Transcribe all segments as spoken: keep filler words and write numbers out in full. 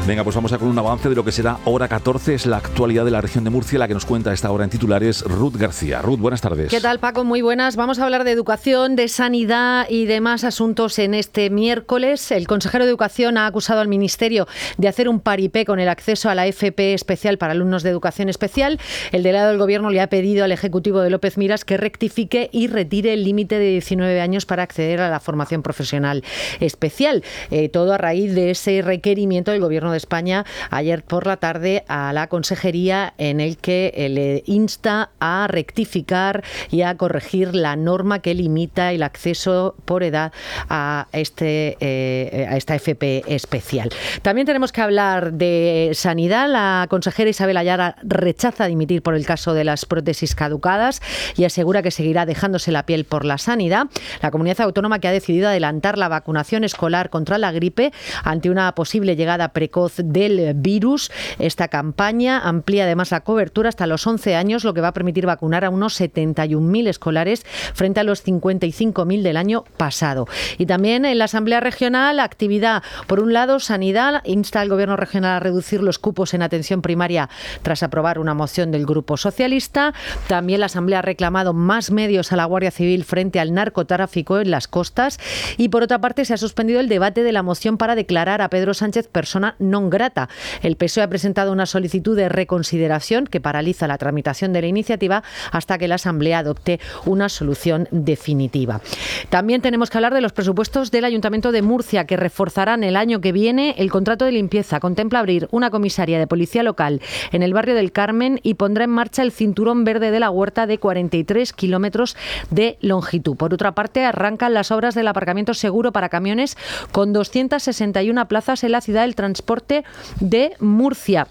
Venga, pues vamos a con un avance de lo que será hora catorce, es la actualidad de la región de Murcia, la que nos cuenta a esta hora en titulares Ruth García. Ruth, buenas tardes. ¿Qué tal, Paco? Muy buenas. Vamos a hablar de educación, de sanidad y demás asuntos en este miércoles. El consejero de Educación ha acusado al Ministerio de hacer un paripé con el acceso a la F P especial para alumnos de educación especial. El delegado del Gobierno le ha pedido al Ejecutivo de López Miras que rectifique y retire el límite de diecinueve años para acceder a la formación profesional especial. Eh, todo a raíz de ese requerimiento del Gobierno de España ayer por la tarde a la Consejería, en el que le insta a rectificar y a corregir la norma que limita el acceso por edad a este eh, a esta F P especial. También tenemos que hablar de sanidad. La consejera Isabel Ayara rechaza dimitir por el caso de las prótesis caducadas y asegura que seguirá dejándose la piel por la sanidad. La comunidad autónoma que ha decidido adelantar la vacunación escolar contra la gripe ante una posible llegada precoz del virus. Esta campaña amplía además la cobertura hasta los once años, lo que va a permitir vacunar a unos setenta y un mil escolares frente a los cincuenta y cinco mil del año pasado. Y también en la Asamblea Regional, actividad. Por un lado, sanidad insta al Gobierno regional a reducir los cupos en atención primaria tras aprobar una moción del Grupo Socialista. También la Asamblea ha reclamado más medios a la Guardia Civil frente al narcotráfico en las costas. Y por otra parte, se ha suspendido el debate de la moción para declarar a Pedro Sánchez persona non grata. El P S O E ha presentado una solicitud de reconsideración que paraliza la tramitación de la iniciativa hasta que la Asamblea adopte una solución definitiva. También tenemos que hablar de los presupuestos del Ayuntamiento de Murcia, que reforzarán el año que viene el contrato de limpieza. Contempla abrir una comisaría de policía local en el barrio del Carmen y pondrá en marcha el cinturón verde de la Huerta de cuarenta y tres kilómetros de longitud. Por otra parte, arrancan las obras del aparcamiento seguro para camiones con doscientas sesenta y una plazas en la ciudad del transporte de Murcia.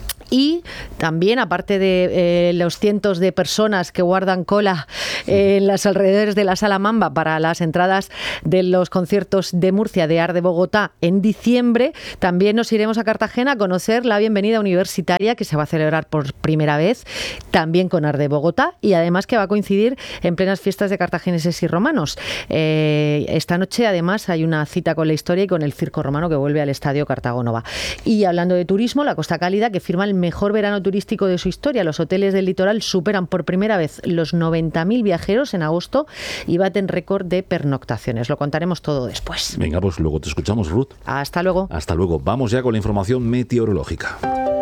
Y también, aparte de eh, los cientos de personas que guardan cola eh, en los alrededores de la Sala Mamba para las entradas de los conciertos de Murcia de Arde Bogotá en diciembre, también nos iremos a Cartagena a conocer la bienvenida universitaria que se va a celebrar por primera vez, también con Arde Bogotá, y además que va a coincidir en plenas fiestas de cartagineses y romanos. Eh, esta noche, además, hay una cita con la historia y con el circo romano que vuelve al Estadio Cartagonova. Y hablando de turismo, la Costa Cálida, que firma el mejor verano turístico de su historia. Los hoteles del litoral superan por primera vez los noventa mil viajeros en agosto y baten récord de pernoctaciones. Lo contaremos todo después. Venga, pues luego te escuchamos, Ruth. Hasta luego. Hasta luego. Vamos ya con la información meteorológica.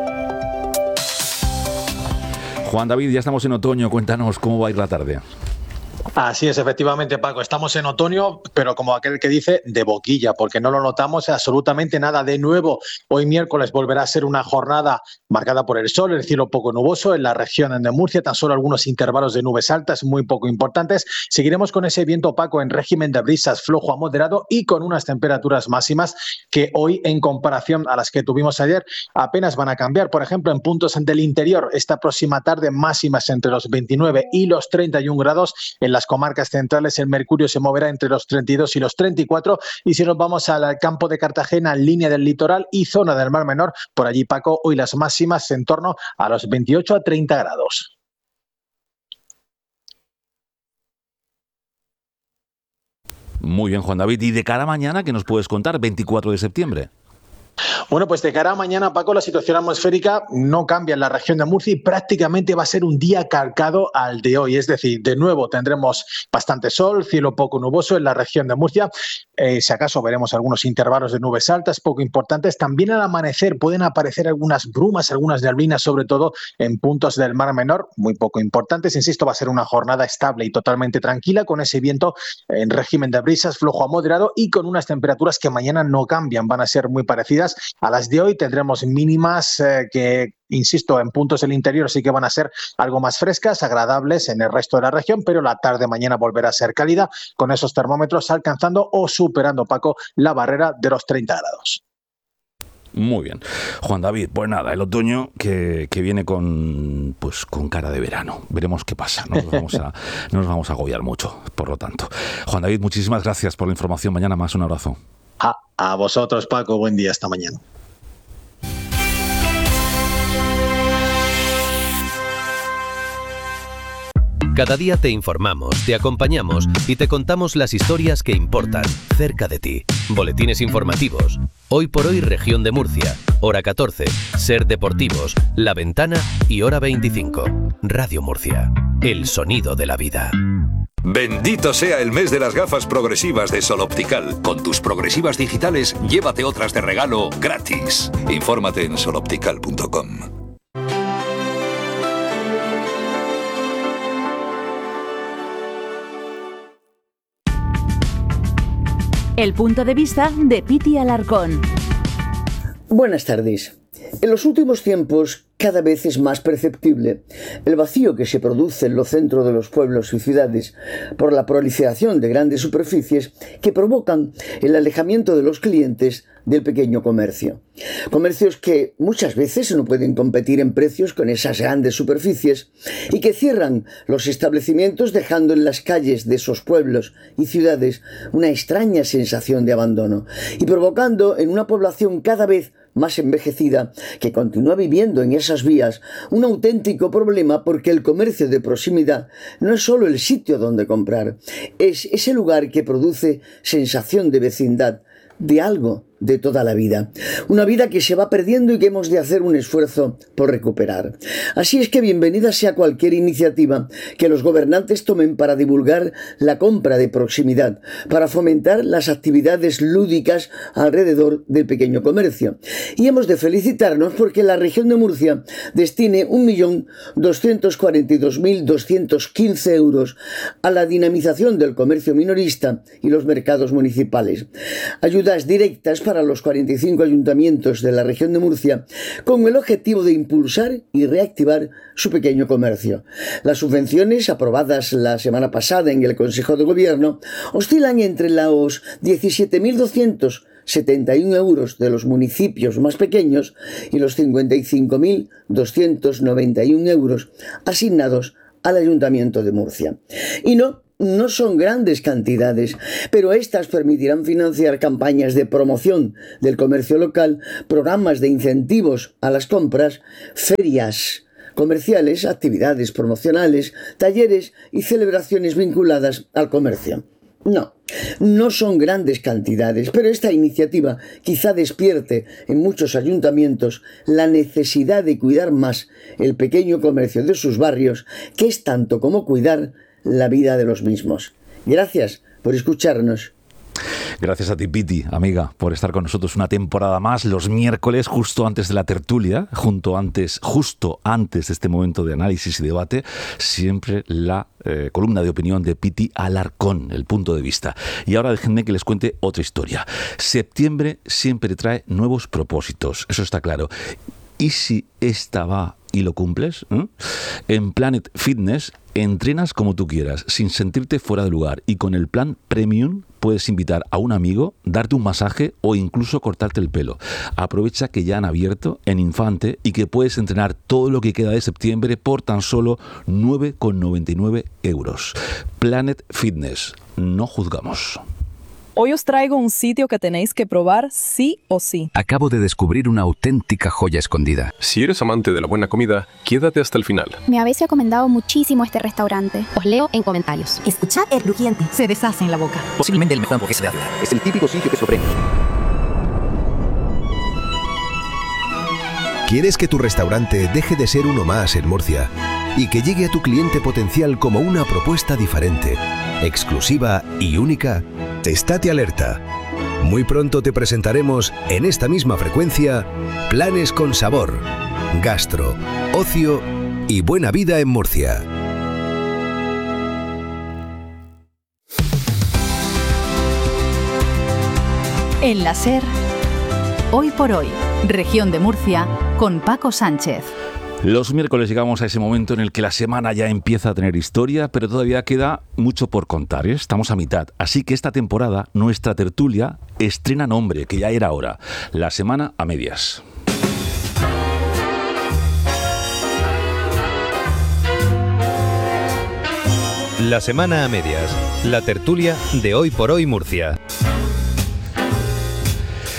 Juan David, ya estamos en otoño. Cuéntanos cómo va a ir la tarde. Así es, efectivamente, Paco. Estamos en otoño, pero como aquel que dice, de boquilla, porque no lo notamos absolutamente nada. De nuevo, hoy miércoles volverá a ser una jornada marcada por el sol, el cielo poco nuboso en la región de Murcia, tan solo algunos intervalos de nubes altas muy poco importantes. Seguiremos con ese viento, Paco, en régimen de brisas flojo a moderado y con unas temperaturas máximas que hoy, en comparación a las que tuvimos ayer, apenas van a cambiar. Por ejemplo, en puntos del interior, esta próxima tarde máximas entre los veintinueve y los treinta y un grados. En las comarcas centrales el mercurio se moverá entre los treinta y dos y los treinta y cuatro, y si nos vamos al campo de Cartagena, línea del litoral y zona del Mar Menor, por allí, Paco, hoy las máximas en torno a los veintiocho a treinta grados. Muy bien, Juan David. ¿Y de cara a mañana qué nos puedes contar? veinticuatro de septiembre. Bueno, pues de cara a mañana, Paco, la situación atmosférica no cambia en la región de Murcia y prácticamente va a ser un día calcado al de hoy. Es decir, de nuevo tendremos bastante sol, cielo poco nuboso en la región de Murcia. Eh, si acaso veremos algunos intervalos de nubes altas, poco importantes. También al amanecer pueden aparecer algunas brumas, algunas neblinas, sobre todo en puntos del Mar Menor, muy poco importantes. Insisto, va a ser una jornada estable y totalmente tranquila, con ese viento en régimen de brisas flojo a moderado y con unas temperaturas que mañana no cambian, van a ser muy parecidas a las de hoy. Tendremos mínimas eh, que, insisto, en puntos del interior sí que van a ser algo más frescas, agradables en el resto de la región, pero la tarde mañana volverá a ser cálida, con esos termómetros alcanzando o superando, Paco, la barrera de los treinta grados. Muy bien. Juan David, pues nada, el otoño que, que viene con pues con cara de verano. Veremos qué pasa. No nos vamos a, no nos vamos a agobiar mucho, por lo tanto. Juan David, muchísimas gracias por la información. Mañana más, un abrazo. A, a vosotros, Paco. Buen día. Hasta mañana. Cada día te informamos, te acompañamos y te contamos las historias que importan cerca de ti. Boletines informativos. Hoy por hoy, Región de Murcia. Hora catorce, Ser Deportivos, La Ventana y Hora veinticinco. Radio Murcia, el sonido de la vida. Bendito sea el mes de las gafas progresivas de Sol Optical. Con tus progresivas digitales, llévate otras de regalo gratis. Infórmate en sol optical punto com. El punto de vista de Piti Alarcón. Buenas tardes. En los últimos tiempos, cada vez es más perceptible el vacío que se produce en los centros de los pueblos y ciudades por la proliferación de grandes superficies que provocan el alejamiento de los clientes del pequeño comercio. Comercios que muchas veces no pueden competir en precios con esas grandes superficies y que cierran los establecimientos dejando en las calles de esos pueblos y ciudades una extraña sensación de abandono y provocando en una población cada vez más envejecida que continúa viviendo en esas vías un auténtico problema, porque el comercio de proximidad no es solo el sitio donde comprar, es ese lugar que produce sensación de vecindad, de algo de toda la vida. Una vida que se va perdiendo y que hemos de hacer un esfuerzo por recuperar. Así es que bienvenida sea cualquier iniciativa que los gobernantes tomen para divulgar la compra de proximidad, para fomentar las actividades lúdicas alrededor del pequeño comercio. Y hemos de felicitarnos porque la región de Murcia destine un millón doscientos cuarenta y dos mil doscientos quince euros a la dinamización del comercio minorista y los mercados municipales. Ayudas directas para para los cuarenta y cinco ayuntamientos de la región de Murcia con el objetivo de impulsar y reactivar su pequeño comercio. Las subvenciones aprobadas la semana pasada en el Consejo de Gobierno oscilan entre los diecisiete mil doscientos setenta y uno euros de los municipios más pequeños y los cincuenta y cinco mil doscientos noventa y uno euros asignados al Ayuntamiento de Murcia. Y no No son grandes cantidades, pero estas permitirán financiar campañas de promoción del comercio local, programas de incentivos a las compras, ferias comerciales, actividades promocionales, talleres y celebraciones vinculadas al comercio. No, no son grandes cantidades, pero esta iniciativa quizá despierte en muchos ayuntamientos la necesidad de cuidar más el pequeño comercio de sus barrios, que es tanto como cuidar la vida de los mismos. Gracias por escucharnos. Gracias a ti, Piti, amiga, por estar con nosotros una temporada más, los miércoles, justo antes de la tertulia, junto antes, justo antes de este momento de análisis y debate, siempre la eh, columna de opinión de Piti Alarcón, el punto de vista. Y ahora déjenme que les cuente otra historia. Septiembre siempre trae nuevos propósitos, eso está claro. ¿Y si esta va y lo cumples? ¿Eh? En Planet Fitness entrenas como tú quieras, sin sentirte fuera de lugar, y con el plan Premium puedes invitar a un amigo, darte un masaje o incluso cortarte el pelo. Aprovecha que ya han abierto en Infante y que puedes entrenar todo lo que queda de septiembre por tan solo nueve con noventa y nueve euros. Planet Fitness, no juzgamos. Hoy os traigo un sitio que tenéis que probar sí o sí. Acabo de descubrir una auténtica joya escondida. Si eres amante de la buena comida, quédate hasta el final. Me habéis recomendado muchísimo este restaurante. Os leo en comentarios. Escuchad el crujiente. Se deshace en la boca. Posiblemente el mejor hamburguesa de Ávila. Es el típico sitio que sorprende. ¿Quieres que tu restaurante deje de ser uno más en Murcia y que llegue a tu cliente potencial como una propuesta diferente, exclusiva y única? Estate alerta. Muy pronto te presentaremos en esta misma frecuencia planes con sabor, gastro, ocio y buena vida en Murcia. En la SER, Hoy por Hoy, Región de Murcia, con Paco Sánchez. Los miércoles llegamos a ese momento en el que la semana ya empieza a tener historia, pero todavía queda mucho por contar, ¿eh? Estamos a mitad. Así que esta temporada, nuestra tertulia estrena nombre, que ya era hora. La semana a medias. La semana a medias. La tertulia de Hoy por Hoy Murcia.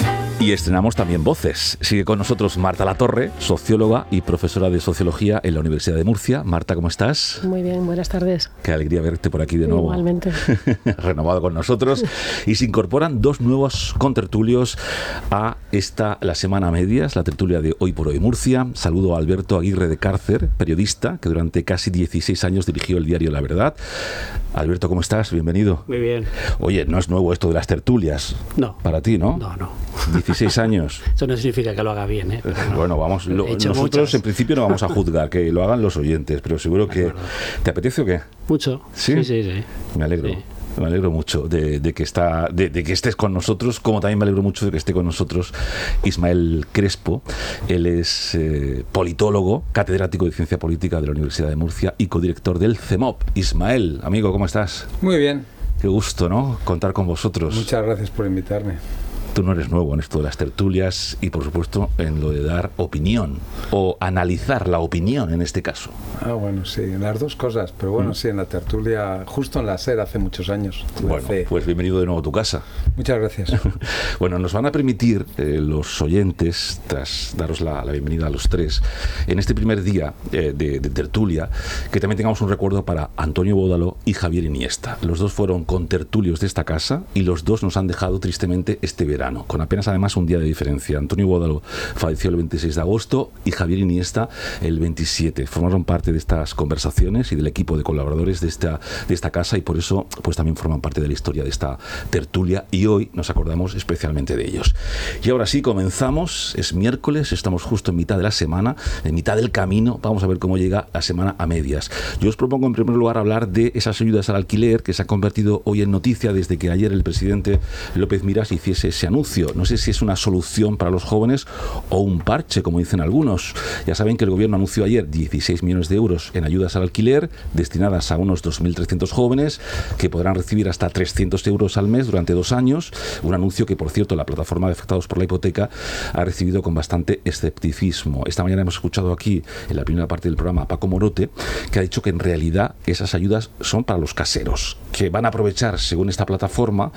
Y estrenamos también voces. Sigue con nosotros Marta Latorre, socióloga y profesora de Sociología en la Universidad de Murcia. Marta, ¿cómo estás? Muy bien, buenas tardes. Qué alegría verte por aquí de nuevo. Igualmente. Renovado con nosotros. Y se incorporan dos nuevos contertulios a esta, la semana a medias, la tertulia de Hoy por Hoy Murcia. Saludo a Alberto Aguirre de Cárcer, periodista, que durante casi dieciséis años dirigió el diario La Verdad. Alberto, ¿cómo estás? Bienvenido. Muy bien. Oye, no es nuevo esto de las tertulias. No. Para ti, ¿no? No, no. dieciséis años. Eso no significa que lo haga bien, ¿eh? Pero no. Bueno, vamos, lo, nosotros muchas. En principio no vamos a juzgar, que lo hagan los oyentes, pero seguro que... ¿Te apetece o qué? Mucho. Sí, sí, sí. sí. Me alegro. Sí. Me alegro mucho de, de que está, de, de que estés con nosotros, como también me alegro mucho de que esté con nosotros Ismael Crespo. Él es eh, politólogo, catedrático de Ciencia Política de la Universidad de Murcia y codirector del CEMOP. Ismael, amigo, ¿cómo estás? Muy bien. Qué gusto, ¿no? Contar con vosotros. Muchas gracias por invitarme. Tú no eres nuevo en esto de las tertulias y, por supuesto, en lo de dar opinión o analizar la opinión en este caso. Ah, bueno, sí, en las dos cosas, pero bueno, mm. sí, en la tertulia, justo en la SER hace muchos años. Bueno, hace... pues bienvenido de nuevo a tu casa. Muchas gracias. Bueno, nos van a permitir eh, los oyentes, tras daros la, la bienvenida a los tres, en este primer día eh, de, de tertulia, que también tengamos un recuerdo para Antonio Bódalo y Javier Iniesta. Los dos fueron contertulios de esta casa y los dos nos han dejado tristemente este verano, con apenas además un día de diferencia. Antonio Bódalo falleció el veintiséis de agosto y Javier Iniesta el veintisiete. Formaron parte de estas conversaciones y del equipo de colaboradores de esta, de esta casa y por eso pues también forman parte de la historia de esta tertulia y hoy nos acordamos especialmente de ellos. Y ahora sí, comenzamos. Es miércoles, estamos justo en mitad de la semana, en mitad del camino. Vamos a ver cómo llega la semana a medias. Yo os propongo en primer lugar hablar de esas ayudas al alquiler que se han convertido hoy en noticia desde que ayer el presidente López Miras hiciese ese anuncio. No sé si es una solución para los jóvenes o un parche, como dicen algunos. Ya saben que el gobierno anunció ayer dieciséis millones de euros en ayudas al alquiler destinadas a unos dos mil trescientos jóvenes que podrán recibir hasta trescientos euros al mes durante dos años. Un anuncio que, por cierto, la plataforma de afectados por la hipoteca ha recibido con bastante escepticismo. Esta mañana hemos escuchado aquí, en la primera parte del programa, a Paco Morote, que ha dicho que en realidad esas ayudas son para los caseros, que van a aprovechar, según esta plataforma,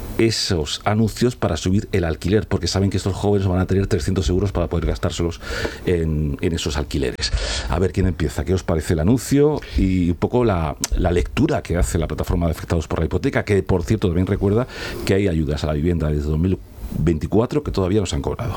esos anuncios para subir el alquiler, porque saben que estos jóvenes van a tener trescientos euros para poder gastárselos en, en esos alquileres. A ver quién empieza, qué os parece el anuncio y un poco la, la lectura que hace la plataforma de afectados por la hipoteca, que por cierto también recuerda que hay ayudas a la vivienda desde dos mil veinticuatro que todavía no se han cobrado.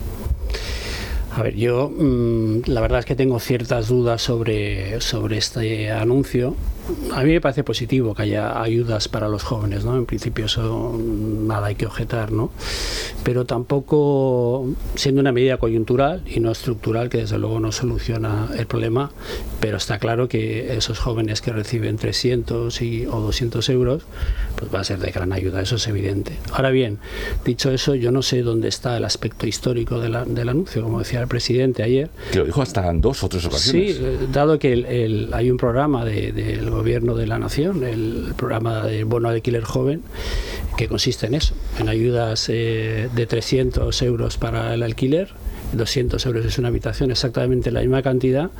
A ver, yo mmm, la verdad es que tengo ciertas dudas sobre, sobre este anuncio. A mí me parece positivo que haya ayudas para los jóvenes, ¿no? En principio eso nada hay que objetar, ¿no? Pero tampoco, siendo una medida coyuntural y no estructural, que desde luego no soluciona el problema, pero está claro que esos jóvenes que reciben trescientos y, o doscientos euros, pues va a ser de gran ayuda, eso es evidente. Ahora bien, dicho eso, yo no sé dónde está el aspecto histórico de la, del anuncio, como decía el presidente ayer. Que lo dijo hasta en dos o tres ocasiones. Sí, dado que el, el, hay un programa de, del Gobierno de la Nación, el programa de bono de alquiler joven, que consiste en eso, en ayudas eh, de trescientos euros para el alquiler, doscientos euros es una habitación, exactamente la misma cantidad,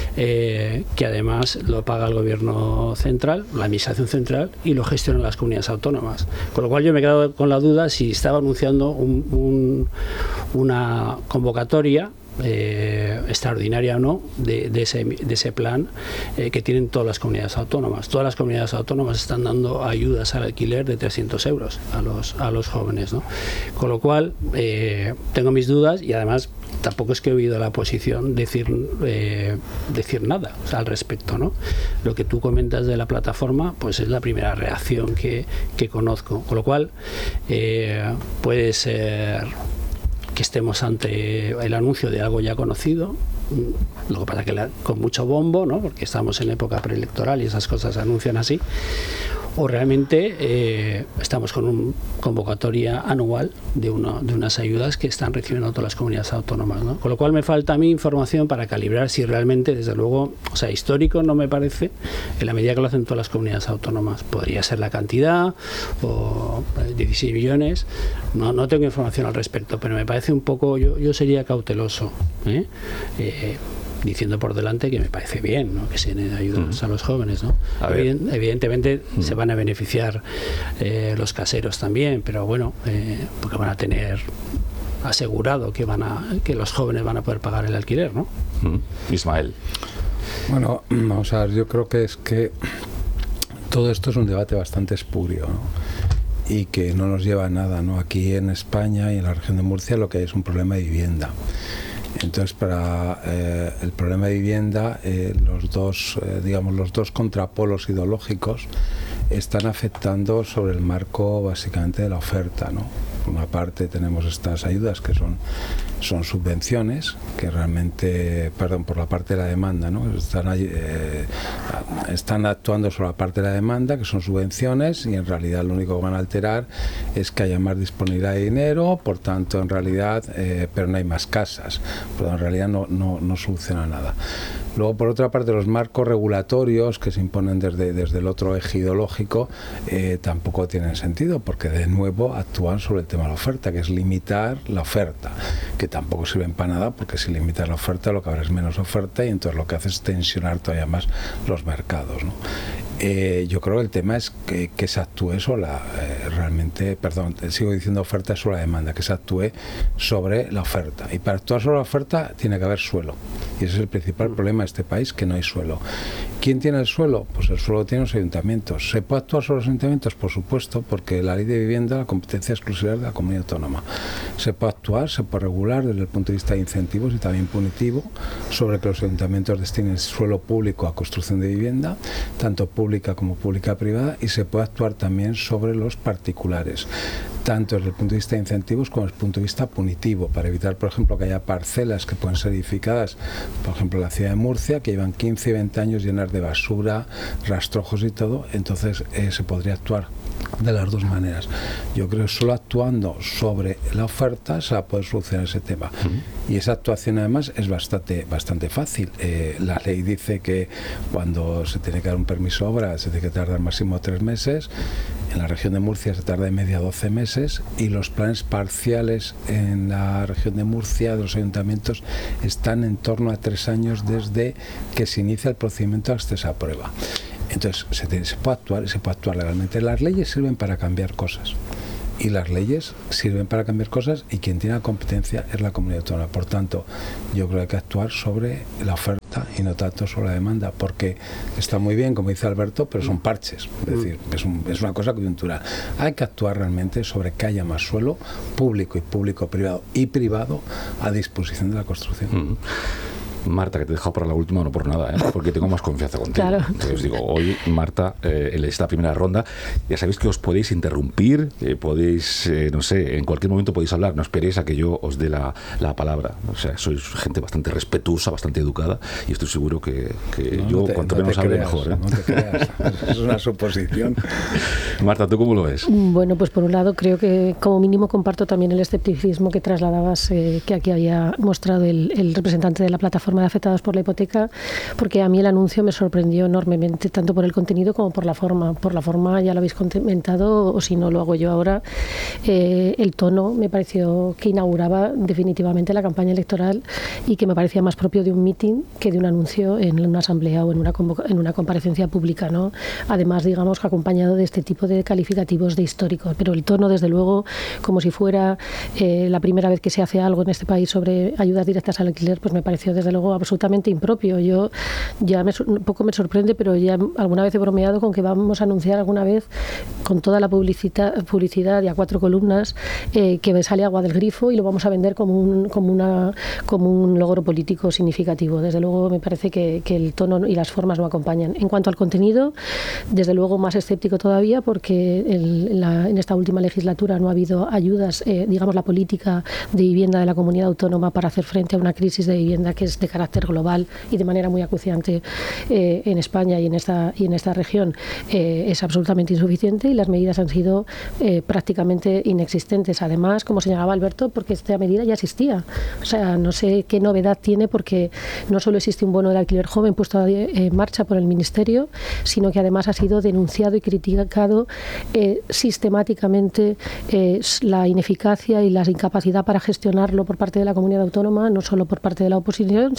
eh, que además lo paga el Gobierno central, la Administración central, y lo gestionan las comunidades autónomas. Con lo cual yo me he quedado con la duda si estaba anunciando un, un, una convocatoria Eh, extraordinaria o no de, de, ese, de ese plan eh, que tienen todas las comunidades autónomas. Todas las comunidades autónomas están dando ayudas al alquiler de trescientos euros a los, a los jóvenes, ¿no? Con lo cual eh, tengo mis dudas y además tampoco es que he oído la oposición decir, eh, decir nada, o sea, al respecto, ¿no? Lo que tú comentas de la plataforma pues es la primera reacción que, que conozco, con lo cual eh, puede ser que estemos ante el anuncio de algo ya conocido, lo que pasa es que la, con mucho bombo, ¿no? Porque estamos en época preelectoral y esas cosas se anuncian así, o realmente eh, estamos con una convocatoria anual de, una, de unas ayudas que están recibiendo todas las comunidades autónomas, ¿no? Con lo cual me falta a mí información para calibrar si realmente, desde luego, o sea, histórico no me parece, en la medida que lo hacen todas las comunidades autónomas. Podría ser la cantidad, o dieciséis millones, no, no tengo información al respecto, pero me parece un poco, yo, yo sería cauteloso, ¿eh? Eh, diciendo por delante que me parece bien, ¿no? Que se den ayudas uh-huh. a los jóvenes, ¿no? Evident, evidentemente uh-huh. se van a beneficiar eh, los caseros también, pero bueno, eh, porque van a tener asegurado que van a que los jóvenes van a poder pagar el alquiler, ¿no? Mm. Ismael. Bueno, vamos a ver, yo creo que es que todo esto es un debate bastante espurio, ¿no? Y que no nos lleva a nada, ¿no? Aquí en España y en la región de Murcia lo que hay es un problema de vivienda. Entonces, para eh, el problema de vivienda, eh, los dos, eh, digamos, los dos contrapolos ideológicos están afectando sobre el marco básicamente de la oferta, ¿no? Por una parte tenemos estas ayudas que son, son subvenciones, que realmente, perdón, por la parte de la demanda, ¿no? Están, eh, están actuando sobre la parte de la demanda, que son subvenciones, y en realidad lo único que van a alterar es que haya más disponibilidad de dinero, por tanto, en realidad, eh, pero no hay más casas, pero en realidad no, no, no soluciona nada. Luego, por otra parte, los marcos regulatorios que se imponen desde, desde el otro eje ideológico eh, tampoco tienen sentido, porque de nuevo actúan sobre el tema de la oferta, que es limitar la oferta, que tampoco sirven para nada, porque si limitas la oferta lo que habrá es menos oferta y entonces lo que hace es tensionar todavía más los mercados, ¿no? Eh, yo creo que el tema es que, que se actúe sola, eh, realmente, perdón, sigo diciendo oferta sobre la demanda, que se actúe sobre la oferta. Y para actuar sobre la oferta tiene que haber suelo. Y ese es el principal problema de este país, que no hay suelo. ¿Quién tiene el suelo? Pues el suelo tiene los ayuntamientos. ¿Se puede actuar sobre los ayuntamientos? Por supuesto, porque la ley de vivienda, la competencia exclusiva es de la comunidad autónoma. Se puede actuar, se puede regular desde el punto de vista de incentivos y también punitivo sobre que los ayuntamientos destinen suelo público a construcción de vivienda, tanto pública como pública privada, y se puede actuar también sobre los particulares, tanto desde el punto de vista de incentivos como desde el punto de vista punitivo, para evitar, por ejemplo, que haya parcelas que pueden ser edificadas, por ejemplo, en la ciudad de Murcia, que llevan quince y veinte años llenas de basura, rastrojos y todo. Entonces eh, se podría actuar de las dos maneras. Yo creo que solo actuando sobre la oferta se va a poder solucionar ese tema. Uh-huh. Y esa actuación además es bastante, bastante fácil. Eh, la ley dice que cuando se tiene que dar un permiso de obra se tiene que tardar máximo tres meses. En la región de Murcia se tarda de media doce meses, y los planes parciales en la región de Murcia de los ayuntamientos están en torno a tres años desde que se inicia el procedimiento de acceso a prueba. Entonces se, tiene, se puede actuar, se puede actuar legalmente. Las leyes sirven para cambiar cosas. Y las leyes sirven para cambiar cosas, y quien tiene la competencia es la comunidad autónoma. Por tanto, yo creo que hay que actuar sobre la oferta y no tanto sobre la demanda, porque está muy bien, como dice Alberto, pero son parches. Es decir, es, un, es una cosa coyuntural. Hay que actuar realmente sobre que haya más suelo público y público-privado y privado a disposición de la construcción. Mm. Marta, que te he dejado para la última, no por nada, ¿eh? Porque tengo más confianza contigo. Claro. Entonces digo, hoy, Marta, eh, en esta primera ronda, ya sabéis que os podéis interrumpir, eh, podéis, eh, no sé, en cualquier momento podéis hablar, no esperéis a que yo os dé la, la palabra. O sea, sois gente bastante respetuosa, bastante educada, y estoy seguro que, que no, yo, no te, cuanto no menos hable, mejor. ¿eh? No te creas, es una suposición. Marta, ¿tú cómo lo ves? Bueno, pues por un lado creo que como mínimo comparto también el escepticismo que trasladabas, eh, que aquí había mostrado el, el representante de la plataforma de afectados por la hipoteca, porque a mí el anuncio me sorprendió enormemente, tanto por el contenido como por la forma. Por la forma ya lo habéis comentado, o si no lo hago yo ahora. Eh, el tono me pareció que inauguraba definitivamente la campaña electoral, y que me parecía más propio de un mitin que de un anuncio en una asamblea o en una, en una comparecencia pública, ¿no? Además, digamos, acompañado de este tipo de calificativos de histórico. Pero el tono, desde luego, como si fuera eh, la primera vez que se hace algo en este país sobre ayudas directas al alquiler, pues me pareció desde luego absolutamente impropio. Yo ya me, un poco me sorprende, pero ya alguna vez he bromeado con que vamos a anunciar alguna vez con toda la publicidad, publicidad y a cuatro columnas eh, que sale agua del grifo, y lo vamos a vender como un, como una, como un logro político significativo. Desde luego me parece que, que el tono y las formas no acompañan. En cuanto al contenido, desde luego más escéptico todavía, porque el, la, en esta última legislatura no ha habido ayudas, eh, digamos la política de vivienda de la comunidad autónoma para hacer frente a una crisis de vivienda que es de carácter global y de manera muy acuciante eh, en España y en esta, y en esta región, eh, es absolutamente insuficiente, y las medidas han sido eh, prácticamente inexistentes. Además, como señalaba Alberto, porque esta medida ya existía. O sea, no sé qué novedad tiene, porque no solo existe un bono de alquiler joven puesto en marcha por el Ministerio, sino que además ha sido denunciado y criticado eh, sistemáticamente eh, la ineficacia y la incapacidad para gestionarlo por parte de la comunidad autónoma, no solo por parte de la oposición,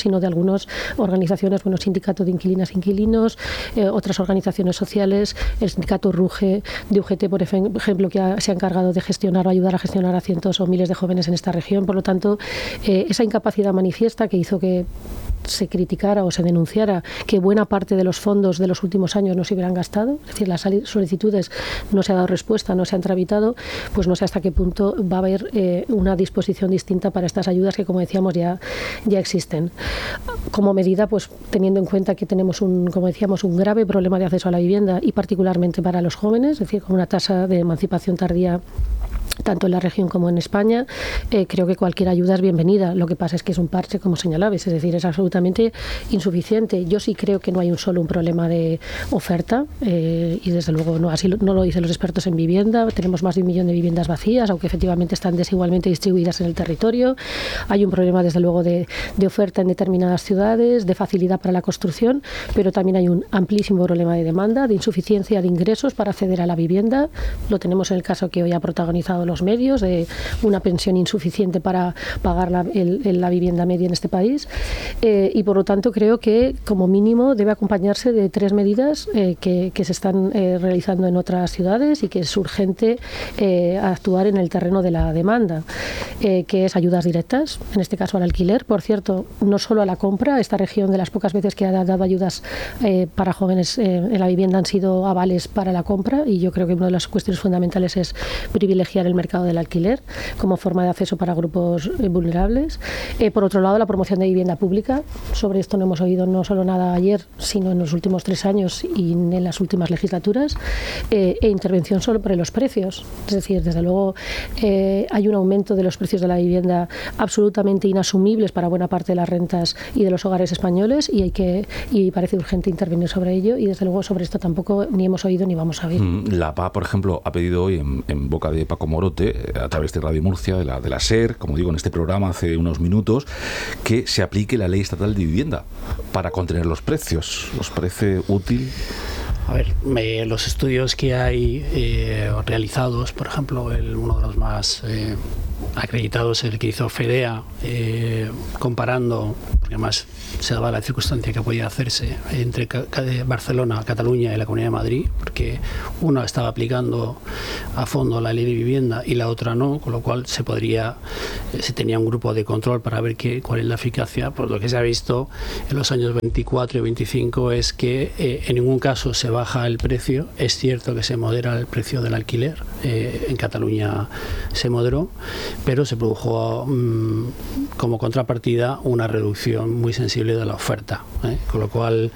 sino de algunas organizaciones, bueno, sindicato de inquilinas e inquilinos, eh, otras organizaciones sociales, el sindicato RUGE de U G T, por ejemplo, que ha, se ha encargado de gestionar o ayudar a gestionar a cientos o miles de jóvenes en esta región. Por lo tanto, eh, esa incapacidad manifiesta que hizo que se criticara o se denunciara que buena parte de los fondos de los últimos años no se hubieran gastado, es decir, las solicitudes no se ha dado respuesta, no se han tramitado, pues no sé hasta qué punto va a haber eh, una disposición distinta para estas ayudas que, como decíamos, ya, ya existen. Como medida, pues teniendo en cuenta que tenemos un, como decíamos, un grave problema de acceso a la vivienda y particularmente para los jóvenes, es decir, con una tasa de emancipación tardía tanto en la región como en España, eh, creo que cualquier ayuda es bienvenida. Lo que pasa es que es un parche, como señalabais, es decir, es absolutamente insuficiente. Yo sí creo que no hay un solo un problema de oferta eh, y desde luego no, así no lo dicen los expertos en vivienda. Tenemos más de un millón de viviendas vacías, aunque efectivamente están desigualmente distribuidas en el territorio. Hay un problema, desde luego, de, de oferta en determinadas ciudades, de facilidad para la construcción, pero también hay un amplísimo problema de demanda, de insuficiencia de ingresos para acceder a la vivienda. Lo tenemos en el caso que hoy ha protagonizado los medios, de una pensión insuficiente para pagar la, el, el, la vivienda media en este país eh, y por lo tanto creo que como mínimo debe acompañarse de tres medidas eh, que, que se están eh, realizando en otras ciudades y que es urgente eh, actuar en el terreno de la demanda, eh, que es ayudas directas, en este caso al alquiler, por cierto, no solo a la compra. Esta región, de las pocas veces que ha dado ayudas eh, para jóvenes eh, en la vivienda, han sido avales para la compra, y yo creo que una de las cuestiones fundamentales es privilegiar el mercado del alquiler como forma de acceso para grupos eh, vulnerables. Eh, por otro lado, la promoción de vivienda pública. Sobre esto no hemos oído no solo nada ayer, sino en los últimos tres años y en las últimas legislaturas. Eh, e intervención sobre los precios. Es decir, desde luego eh, hay un aumento de los precios de la vivienda absolutamente inasumibles para buena parte de las rentas y de los hogares españoles, y hay que y parece urgente intervenir sobre ello, y desde luego sobre esto tampoco ni hemos oído ni vamos a oír. La P A, por ejemplo, ha pedido hoy en, en boca de Paco Morote, a través de Radio Murcia, de la, de la SER, como digo en este programa hace unos minutos, que se aplique la Ley Estatal de Vivienda para contener los precios. ¿Os parece útil? A ver, me, los estudios que hay eh, realizados, por ejemplo, el, uno de los más eh, acreditados es el que hizo FEDEA, eh, comparando, porque además se daba la circunstancia que podía hacerse entre Barcelona, Cataluña y la Comunidad de Madrid, porque una estaba aplicando a fondo la ley de vivienda y la otra no, con lo cual se podría, se tenía un grupo de control para ver qué, cuál es la eficacia. Por lo que se ha visto en los años veinticuatro y veinticinco es que eh, en ningún caso se baja el precio. Es cierto que se modera el precio del alquiler, eh, en Cataluña se moderó, pero se produjo mmm, como contrapartida una reducción muy sensible de la oferta, ¿eh? Con lo cual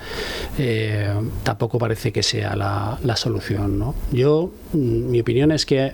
eh, tampoco parece que sea la, la solución, ¿no? Yo, mmm, mi opinión es que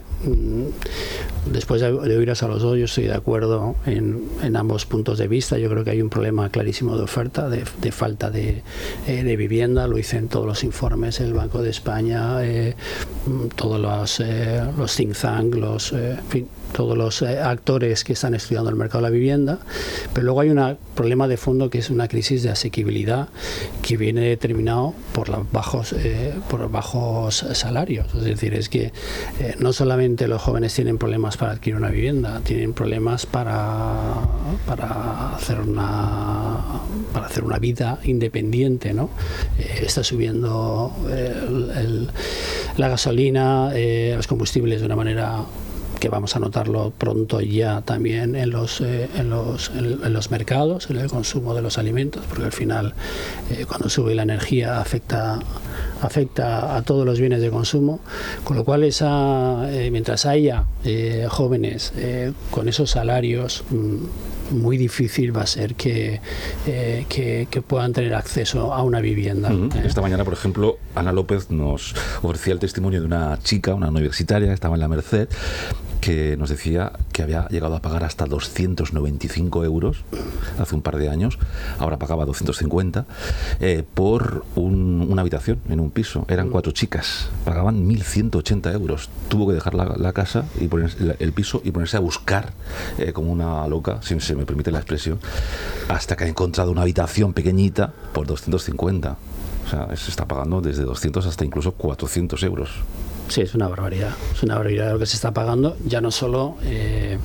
mmm, después de, de oíros a los dos, yo estoy de acuerdo en, en ambos puntos de vista. Yo creo que hay un problema clarísimo de oferta, de, de falta de, eh, de vivienda. Lo dicen todos los informes, el Banco de España, eh, todos los, eh, los think tanks, los, eh, en fin, todos los eh, actores que están estudiando el mercado de la vivienda. Pero luego hay un problema de fondo, que es una crisis de asequibilidad que viene determinado por los bajos, eh, por bajos salarios. Es decir, es que eh, no solamente los jóvenes tienen problemas para adquirir una vivienda, tienen problemas para, para hacer una para hacer una vida independiente, ¿no? Eh, está subiendo el, el, la gasolina, eh, los combustibles de una manera que vamos a notarlo pronto ya también en los eh, en los en, en los mercados, en el consumo de los alimentos, porque al final eh, cuando sube la energía afecta afecta a todos los bienes de consumo, con lo cual esa eh, mientras haya eh, jóvenes eh, con esos salarios, mmm, muy difícil va a ser que, eh, que, que puedan tener acceso a una vivienda. Uh-huh. ¿eh? Esta mañana, por ejemplo, Ana López nos ofrecía el testimonio de una chica, una universitaria que estaba en la Merced, que nos decía que había llegado a pagar hasta doscientos noventa y cinco euros hace un par de años, ahora pagaba doscientos cincuenta, eh, por un, una habitación en un piso. Eran cuatro chicas, pagaban mil ciento ochenta euros. Tuvo que dejar la, la casa y ponerse, el, el piso y ponerse a buscar eh, como una loca, si se me permite la expresión, hasta que ha encontrado una habitación pequeñita por doscientos cincuenta. O sea, se está pagando desde doscientos hasta incluso cuatrocientos euros Sí, es una barbaridad. Es una barbaridad lo que se está pagando, ya no solo eh,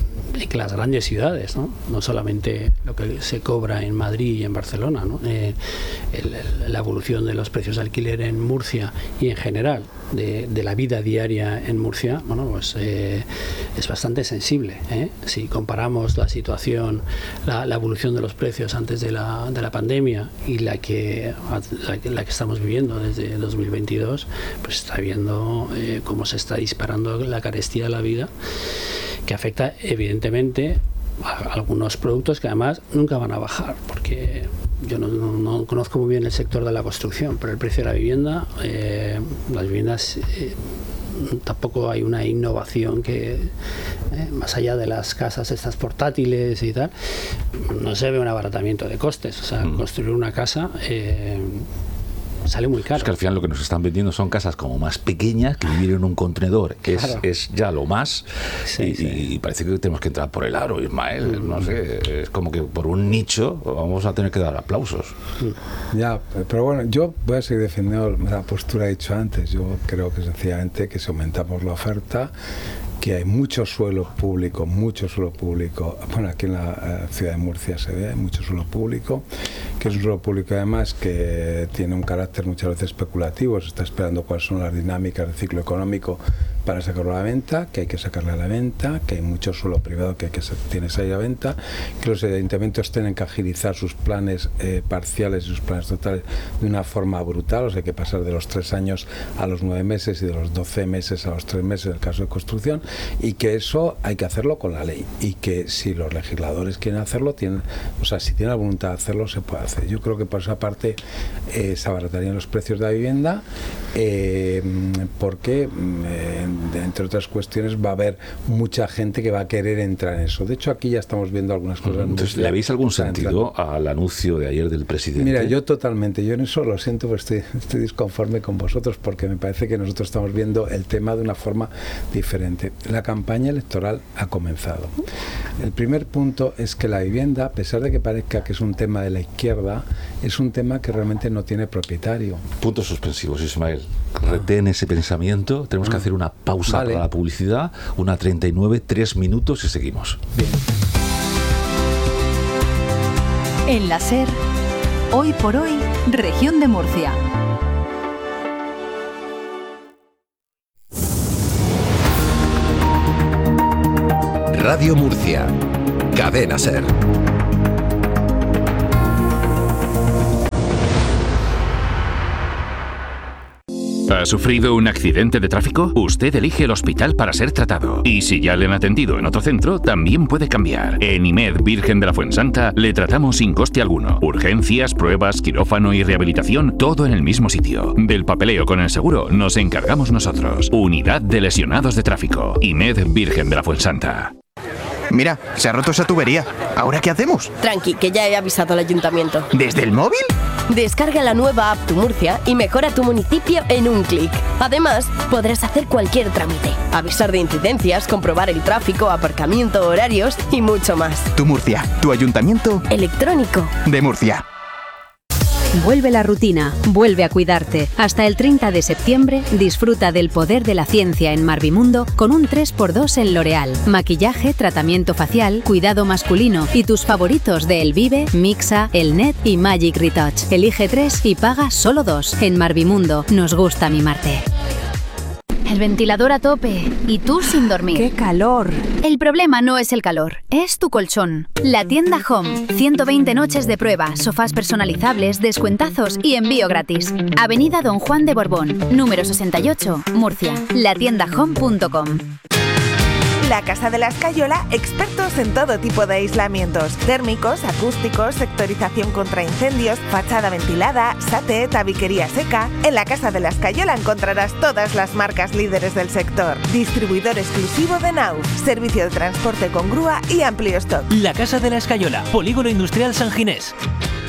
en las grandes ciudades, ¿no? No solamente lo que se cobra en Madrid y en Barcelona, ¿no? Eh, el, el, la evolución de los precios de alquiler en Murcia y en general de, de la vida diaria en Murcia, bueno, pues eh, es bastante sensible, ¿eh? Si comparamos la situación, la, la evolución de los precios antes de la, de la pandemia y la que, la que la que estamos viviendo desde dos mil veintidós, pues está viendo eh, cómo se está disparando la carestía de la vida, que afecta evidentemente a algunos productos que además nunca van a bajar, porque yo no, no, no conozco muy bien el sector de la construcción, pero el precio de la vivienda, eh, las viviendas, eh, tampoco hay una innovación que, eh, más allá de las casas estas portátiles y tal, no se ve un abaratamiento de costes. O sea, mm. construir una casa eh, sale muy caro. Es que al final lo que nos están vendiendo son casas como más pequeñas, que vivir en un contenedor es, claro. es ya lo más, sí, y, sí. y parece que tenemos que entrar por el aro, Ismael, mm. no sé, es como que por un nicho vamos a tener que dar aplausos. Mm. Ya, pero bueno, yo voy a seguir defendiendo la postura que he dicho antes. Yo creo que sencillamente que si aumentamos la oferta, que hay mucho suelo público, mucho suelo público, bueno, aquí en la uh, ciudad de Murcia se ve, hay mucho suelo público, que es un suelo público además que tiene un carácter muchas veces especulativo, se está esperando cuáles son las dinámicas del ciclo económico para sacarlo a la venta, que hay que sacarle a la venta, que hay mucho suelo privado que hay que tiene que salir a la venta, que los ayuntamientos tienen que agilizar sus planes eh, parciales y sus planes totales de una forma brutal, o sea, hay que pasar de los tres años a los nueve meses y de los doce meses a los tres meses en el caso de construcción, y que eso hay que hacerlo con la ley, y que si los legisladores quieren hacerlo, tienen, o sea, si tienen la voluntad de hacerlo, se puede hacer. Yo creo que por esa parte eh, se abaratarían los precios de la vivienda, eh, porque eh, entre otras cuestiones va a haber mucha gente que va a querer entrar en eso. De hecho, aquí ya estamos viendo algunas cosas. Entonces, ¿le habéis algún sentido entrando al anuncio de ayer del presidente? Mira, yo totalmente, yo en eso lo siento, pero estoy, estoy disconforme con vosotros, porque me parece que nosotros estamos viendo el tema de una forma diferente. La campaña electoral ha comenzado. El primer punto es que la vivienda, a pesar de que parezca que es un tema de la izquierda, es un tema que realmente no tiene propietario. Puntos suspensivos, Ismael. Retén ese pensamiento. Tenemos que hacer una pausa vale. para la publicidad, una treinta y nueve, tres minutos y seguimos. Bien. En la SER, hoy por hoy, Región de Murcia. Radio Murcia, Cadena SER. ¿Ha sufrido un accidente de tráfico? Usted elige el hospital para ser tratado. Y si ya le han atendido en otro centro, también puede cambiar. En I M E D Virgen de la Fuensanta le tratamos sin coste alguno. Urgencias, pruebas, quirófano y rehabilitación, todo en el mismo sitio. Del papeleo con el seguro nos encargamos nosotros. Unidad de Lesionados de Tráfico. I M E D Virgen de la Fuensanta. Mira, se ha roto esa tubería. ¿Ahora qué hacemos? Tranqui, que ya he avisado al ayuntamiento. ¿Desde el móvil? Descarga la nueva app Tu Murcia y mejora tu municipio en un clic. Además, podrás hacer cualquier trámite, avisar de incidencias, comprobar el tráfico, aparcamiento, horarios y mucho más. Tu Murcia, tu ayuntamiento electrónico de Murcia. Vuelve la rutina, vuelve a cuidarte. Hasta el treinta de septiembre disfruta del poder de la ciencia en Marvimundo con un tres por dos en L'Oréal. Maquillaje, tratamiento facial, cuidado masculino y tus favoritos de Elvive, Mixa, Elnet y Magic Retouch. Elige tres y paga solo dos. En Marvimundo nos gusta mimarte. El ventilador a tope y tú sin dormir. ¡Qué calor! El problema no es el calor, es tu colchón. La tienda Home. ciento veinte noches de prueba, sofás personalizables, descuentazos y envío gratis. Avenida Don Juan de Borbón, número sesenta y ocho, Murcia. la tienda home punto com. La Casa de la Escayola, expertos en todo tipo de aislamientos, térmicos, acústicos, sectorización contra incendios, fachada ventilada, SATE, tabiquería seca. En la Casa de la Escayola encontrarás todas las marcas líderes del sector. Distribuidor exclusivo de Nauf, servicio de transporte con grúa y amplio stock. La Casa de la Escayola, Polígono Industrial San Ginés.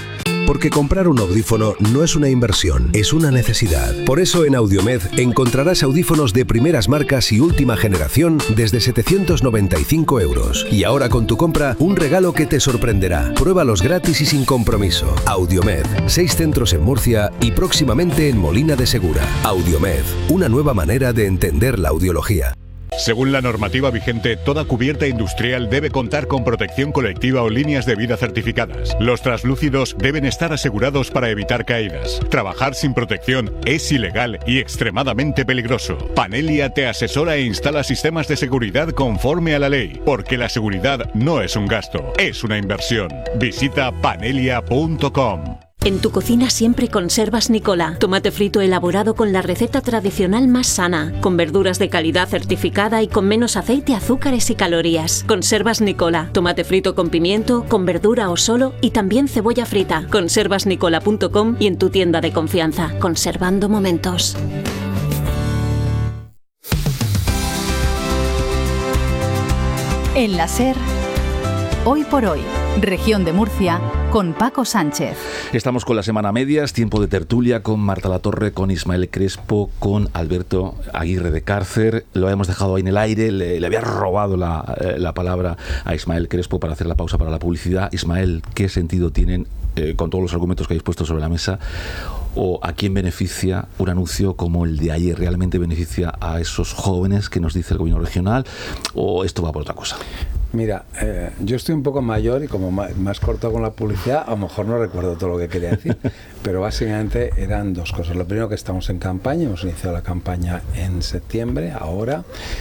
Porque comprar un audífono no es una inversión, es una necesidad. Por eso en Audiomed encontrarás audífonos de primeras marcas y última generación desde setecientos noventa y cinco euros. Y ahora con tu compra, un regalo que te sorprenderá. Pruébalos gratis y sin compromiso. Audiomed, seis centros en Murcia y próximamente en Molina de Segura. Audiomed, una nueva manera de entender la audiología. Según la normativa vigente, toda cubierta industrial debe contar con protección colectiva o líneas de vida certificadas. Los translúcidos deben estar asegurados para evitar caídas. Trabajar sin protección es ilegal y extremadamente peligroso. Panelia te asesora e instala sistemas de seguridad conforme a la ley, porque la seguridad no es un gasto, es una inversión. Visita panelia punto com. En tu cocina siempre conservas Nicola, tomate frito elaborado con la receta tradicional más sana, con verduras de calidad certificada y con menos aceite, azúcares y calorías. Conservas Nicola, tomate frito con pimiento, con verdura o solo y también cebolla frita. conservas nicola punto com y en tu tienda de confianza. Conservando momentos. En la SER, Hoy por Hoy, Región de Murcia, con Paco Sánchez. Estamos con la semana medias, tiempo de tertulia con Marta Latorre, con Ismael Crespo, con Alberto Aguirre de Cárcer. Lo habíamos dejado ahí en el aire, le, le había robado la, eh, la palabra a Ismael Crespo para hacer la pausa para la publicidad. Ismael, ¿qué sentido tienen, eh, con todos los argumentos que habéis puesto sobre la mesa, o a quién beneficia un anuncio como el de ayer? ¿Realmente beneficia a esos jóvenes que nos dice el gobierno regional, o esto va por otra cosa? Mira, eh, yo estoy un poco mayor y como más, más corto con la publicidad, a lo mejor no recuerdo todo lo que quería decir, pero básicamente eran dos cosas. Lo primero, que estamos en campaña, hemos iniciado la campaña en septiembre, ahora.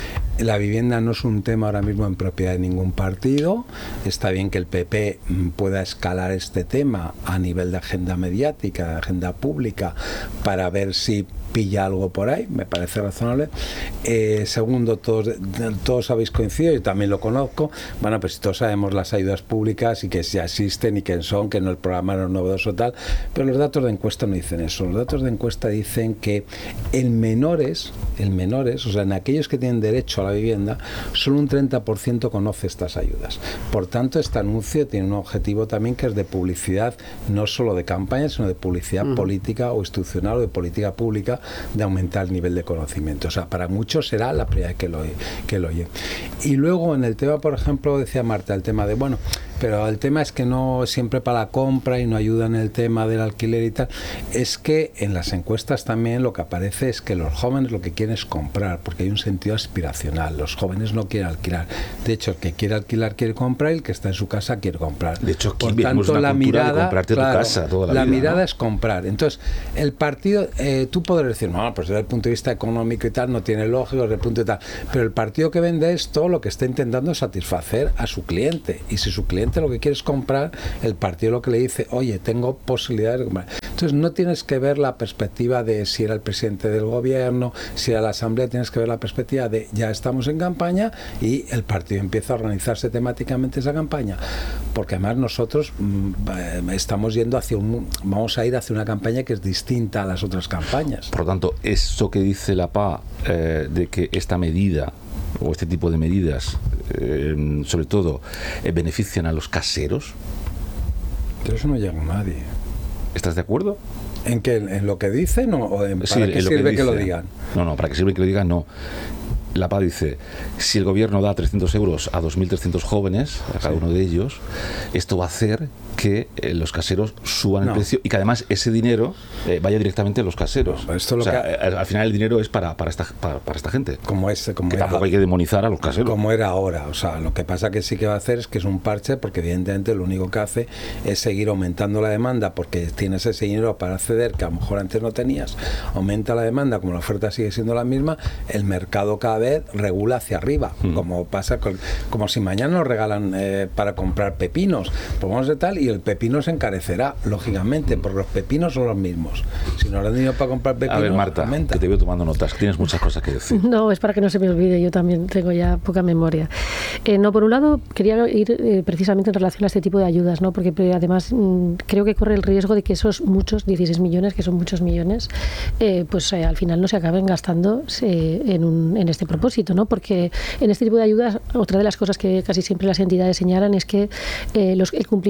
La vivienda no es un tema ahora mismo en propiedad de ningún partido. Está bien que el P P pueda escalar este tema a nivel de agenda mediática, de agenda pública, para ver si pilla algo por ahí, me parece razonable. Eh, segundo, todos, todos habéis coincidido, yo también lo conozco, bueno, pues todos sabemos las ayudas públicas y que si existen y que son, que no el programa no es novedoso tal, pero los datos de encuesta no dicen eso. Los datos de encuesta dicen que en menores, en menores, o sea, en aquellos que tienen derecho a la vivienda, solo un treinta por ciento conoce estas ayudas. Por tanto, este anuncio tiene un objetivo también, que es de publicidad, no solo de campaña, sino de publicidad uh-huh. política o institucional o de política pública, de aumentar el nivel de conocimiento. O sea, para muchos será la primera vez que lo, que lo oye. Y luego en el tema, por ejemplo, decía Marta, el tema de, bueno, pero el tema es que no siempre para la compra y no ayuda en el tema del alquiler y tal. Es que en las encuestas también lo que aparece es que los jóvenes lo que quieren es comprar, porque hay un sentido aspiracional. Los jóvenes no quieren alquilar. De hecho, el que quiere alquilar quiere comprar y el que está en su casa quiere comprar. De hecho, aquí por tanto, la mirada, de comprarte claro, tu casa toda la, la vida, mirada ¿no? es comprar. Entonces, el partido, eh, tú podrás decir, no, pues desde el punto de vista económico y tal no tiene lógica, desde el punto de tal. Pero el partido que vende esto lo que está intentando es satisfacer a su cliente. Y si su cliente lo que quiere es comprar, el partido lo que le dice, oye, tengo posibilidades de comprar. Entonces no tienes que ver la perspectiva de si era el presidente del gobierno, si era la asamblea, tienes que ver la perspectiva de ya estamos en campaña y el partido empieza a organizarse temáticamente esa campaña. Porque además nosotros mmm, estamos yendo hacia un, vamos a ir hacia una campaña que es distinta a las otras campañas. Por lo tanto, eso que dice la P A eh, de que esta medida o este tipo de medidas, eh, sobre todo, eh, benefician a los caseros. Pero eso no llega a nadie. ¿Estás de acuerdo? ¿En qué? ¿En lo que dicen o o en, para sí, qué sirve que, que lo digan? No, no, para qué sirve que lo digan, no. La P A dice, si el gobierno da trescientos euros a dos mil trescientos jóvenes, a cada sí. uno de ellos, esto va a hacer que eh, los caseros suban no. el precio y que además ese dinero eh, vaya directamente a los caseros. No, esto lo o sea, que... eh, al final el dinero es para, para, esta, para, para esta gente. Como este, como que era, tampoco hay que demonizar a los caseros. Como era ahora. O sea, lo que pasa que sí que va a hacer es que es un parche, porque evidentemente lo único que hace es seguir aumentando la demanda, porque tienes ese dinero para acceder que a lo mejor antes no tenías. Aumenta la demanda, como la oferta sigue siendo la misma, el mercado cada vez regula hacia arriba, mm. como pasa con, como si mañana nos regalan eh, para comprar pepinos, pues vamos de tal, y el pepino se encarecerá, lógicamente, porque los pepinos son los mismos. Si no habrá dinero para comprar pepinos, a ver, Marta, aumenta. Que te veo tomando notas, tienes muchas cosas que decir. No, es para que no se me olvide, yo también tengo ya poca memoria. Eh, no, por un lado, quería ir eh, precisamente en relación a este tipo de ayudas, ¿no? Porque además mmm, creo que corre el riesgo de que esos muchos, dieciséis millones, que son muchos millones, eh, pues eh, al final no se acaben gastando eh, en, un, en este propósito, ¿no? Porque en este tipo de ayudas, otra de las cosas que casi siempre las entidades señalan es que eh, los, el cumplimiento de los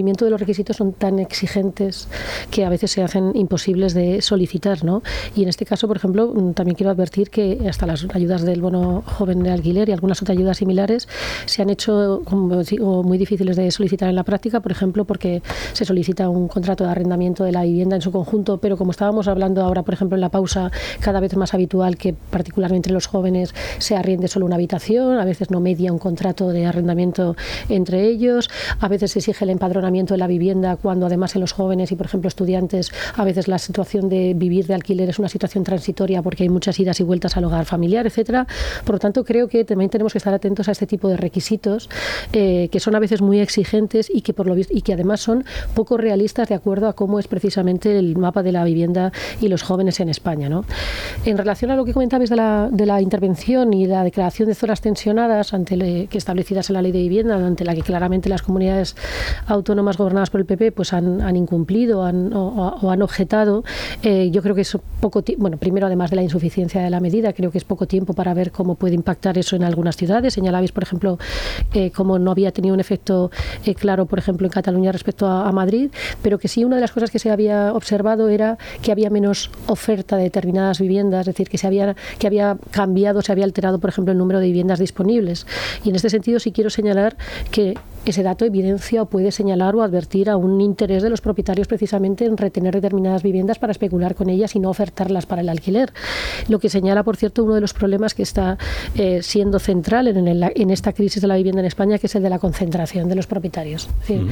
requisitos son tan exigentes que a veces se hacen imposibles de solicitar, ¿no? Y en este caso, por ejemplo, también quiero advertir que hasta las ayudas del bono joven de alquiler y algunas otras ayudas similares se han hecho, como digo, muy difíciles de solicitar en la práctica, por ejemplo, porque se solicita un contrato de arrendamiento de la vivienda en su conjunto, pero como estábamos hablando ahora, por ejemplo, en la pausa, cada vez más habitual que particularmente entre los jóvenes se arriende solo una habitación, a veces no media un contrato de arrendamiento entre ellos, a veces se exige el empadronamiento de la vivienda cuando además en los jóvenes y, por ejemplo, estudiantes, a veces la situación de vivir de alquiler es una situación transitoria porque hay muchas idas y vueltas al hogar familiar, etcétera. Por lo tanto, creo que también tenemos que estar atentos a este tipo de requisitos eh, que son a veces muy exigentes y que por lo visto, y que además son poco realistas de acuerdo a cómo es precisamente el mapa de la vivienda y los jóvenes en España, ¿no? En relación a lo que comentabais de la, de la intervención y la declaración de zonas tensionadas ante le, que establecidas en la ley de vivienda, ante la que claramente las comunidades autónomas gobernadas por el P P pues han, han incumplido han, o, o han objetado, eh, yo creo que es poco tiempo, bueno, primero además de la insuficiencia de la medida, creo que es poco tiempo para ver cómo puede impactar eso en algunas ciudades. Señalabais, por ejemplo, eh, cómo no había tenido un efecto eh, claro, por ejemplo, en Cataluña respecto a, a Madrid, pero que sí una de las cosas que se había observado era que había menos oferta de determinadas viviendas, es decir, que se había, que había cambiado, se había alterado, por ejemplo, el número de viviendas disponibles. Y en este sentido sí quiero señalar que ese dato evidencia o puede señalar o advertir a un interés de los propietarios precisamente en retener determinadas viviendas para especular con ellas y no ofertarlas para el alquiler. Lo que señala, por cierto, uno de los problemas que está eh, siendo central en, el, en esta crisis de la vivienda en España, que es el de la concentración de los propietarios. Es decir, uh-huh.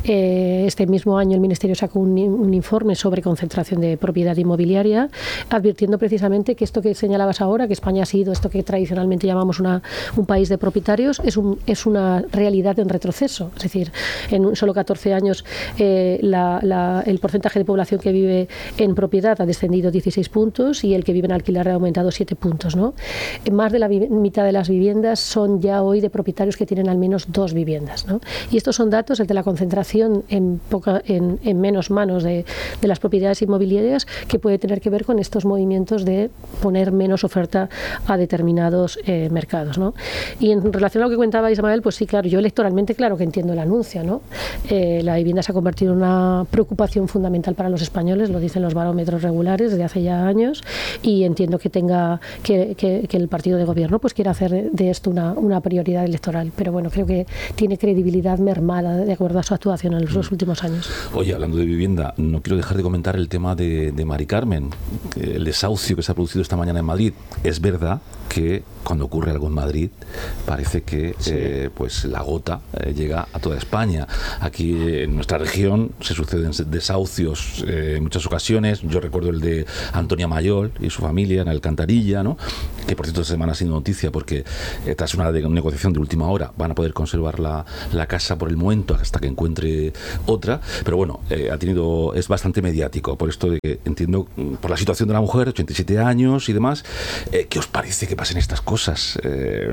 eh, este mismo año el Ministerio sacó un, un informe sobre concentración de propiedad inmobiliaria, advirtiendo precisamente que esto que señalabas ahora, que España ha sido esto que tradicionalmente llamamos una, un país de propietarios, es, un, es una realidad en retroceso. Es decir, en solo catorce años eh, la, la, el porcentaje de población que vive en propiedad ha descendido dieciséis puntos y el que vive en alquiler ha aumentado siete puntos, ¿no? Más de la mitad de las viviendas son ya hoy de propietarios que tienen al menos dos viviendas, ¿no? Y estos son datos, el de la concentración en, poca, en, en menos manos de, de las propiedades inmobiliarias, que puede tener que ver con estos movimientos de poner menos oferta a determinados eh, mercados, ¿no? Y en relación a lo que comentaba Ismael, pues sí, claro, yo electoralmente, claro, que entiendo el anuncio, ¿no? Eh, la vivienda se ha convertido en una preocupación fundamental para los españoles, lo dicen los barómetros regulares desde hace ya años, y entiendo que tenga que, que, que el partido de gobierno pues quiera hacer de esto una, una prioridad electoral, pero bueno, creo que tiene credibilidad mermada de acuerdo a su actuación en los mm. últimos años. Oye, hablando de vivienda, no quiero dejar de comentar el tema de, de Mari Carmen, el desahucio que se ha producido esta mañana en Madrid. Es verdad que cuando ocurre algo en Madrid parece que sí. eh, pues la gota eh, llega a toda España. Aquí en nuestra región se suceden desahucios eh, en muchas ocasiones. Yo recuerdo el de Antonia Mayol y su familia en Alcantarilla, ¿no? Que por cierto esta semana ha sido noticia porque eh, tras una de, negociación de última hora van a poder conservar la, la casa por el momento hasta que encuentre otra, pero bueno, eh, ha tenido es bastante mediático por esto de que entiendo por la situación de la mujer, ochenta y siete años y demás. eh, ¿Qué os parece que pasen estas cosas? Eh,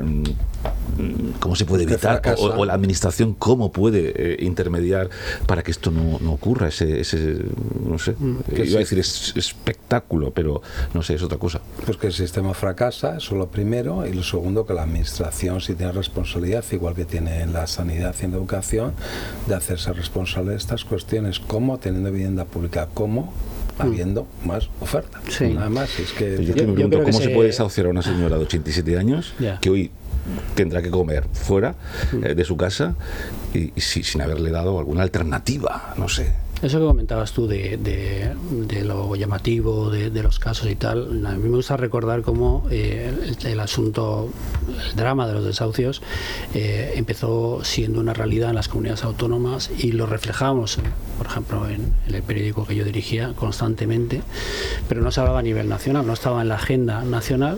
¿Cómo se puede evitar? O, o la administración, ¿cómo puede eh, intermediar para que esto no, no ocurra? Ese, ese no sé, eh, iba a decir es, espectáculo, pero no sé, es otra cosa. Pues que el sistema fracasa, eso es lo primero, y lo segundo, que la administración sí tiene responsabilidad, igual que tiene en la sanidad y en la educación, de hacerse responsable de estas cuestiones, como teniendo vivienda pública, como habiendo más oferta. Sí. Nada más. Es que yo, yo me pregunto yo cómo se... se puede desahuciar a una señora de ochenta y siete años yeah. que hoy tendrá que comer fuera mm. eh, de su casa y, y si, sin haberle dado alguna alternativa, no sé. Eso que comentabas tú de, de, de lo llamativo de, de los casos y tal, a mí me gusta recordar cómo eh, el, el asunto, el drama de los desahucios eh, empezó siendo una realidad en las comunidades autónomas y lo reflejamos, por ejemplo, en, en el periódico que yo dirigía constantemente, pero no se hablaba a nivel nacional, no estaba en la agenda nacional.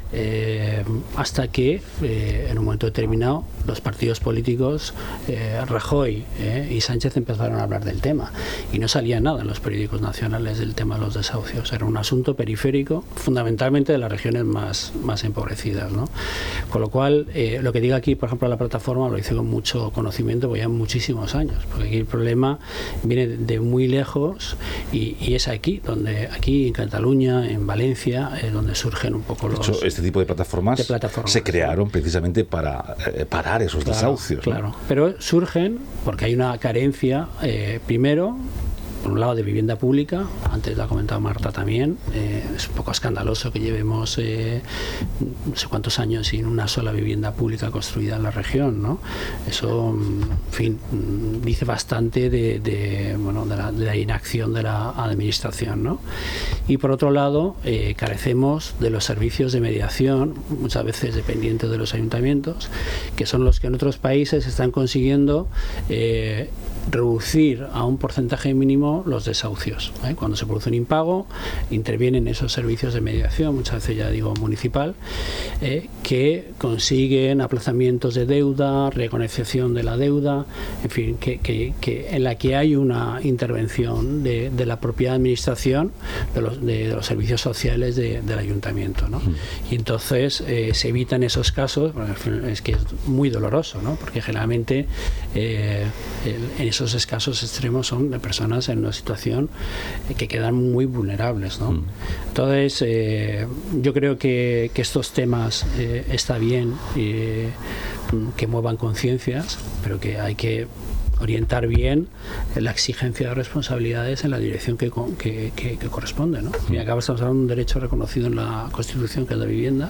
Eh, hasta que eh, en un momento determinado los partidos políticos eh, Rajoy eh, y Sánchez empezaron a hablar del tema y no salía nada en los periódicos nacionales del tema de los desahucios. Era un asunto periférico fundamentalmente de las regiones más, más empobrecidas, ¿no? Con lo cual eh, lo que diga aquí, por ejemplo, la plataforma lo hice con mucho conocimiento, porque ya muchísimos años, porque aquí el problema viene de muy lejos y, y es aquí donde aquí en Cataluña, en Valencia, eh, donde surgen un poco los hecho, este tipo de plataformas, de plataformas se crearon precisamente para eh, parar esos claro, desahucios. Claro, ¿no? Pero surgen porque hay una carencia, eh, primero, por un lado de vivienda pública, antes lo ha comentado Marta también, eh, es un poco escandaloso que llevemos eh, no sé cuántos años sin una sola vivienda pública construida en la región, ¿no? Eso, en fin, dice bastante de, de, bueno, de, la, de la inacción de la administración, ¿no? Y por otro lado, eh, carecemos de los servicios de mediación, muchas veces dependientes de los ayuntamientos, que son los que en otros países están consiguiendo eh, reducir a un porcentaje mínimo los desahucios, ¿eh? Cuando se produce un impago, intervienen esos servicios de mediación, muchas veces ya digo municipal, eh, que consiguen aplazamientos de deuda, renegociación de la deuda, en fin, que, que, que en la que hay una intervención de, de la propia administración, de los, de, de los servicios sociales de, del ayuntamiento, ¿no? Mm. Y entonces eh, se evitan esos casos, porque es que es muy doloroso, ¿no? Porque generalmente eh, el, en esos escasos extremos son de personas en una situación que quedan muy vulnerables, ¿no? Mm. Entonces, eh, yo creo que, que estos temas eh, está bien eh, que muevan conciencias, pero que hay que orientar bien la exigencia de responsabilidades en la dirección que, que, que, que corresponde, ¿no? Y acá estamos hablando de un derecho reconocido en la Constitución, que es la vivienda,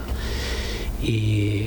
y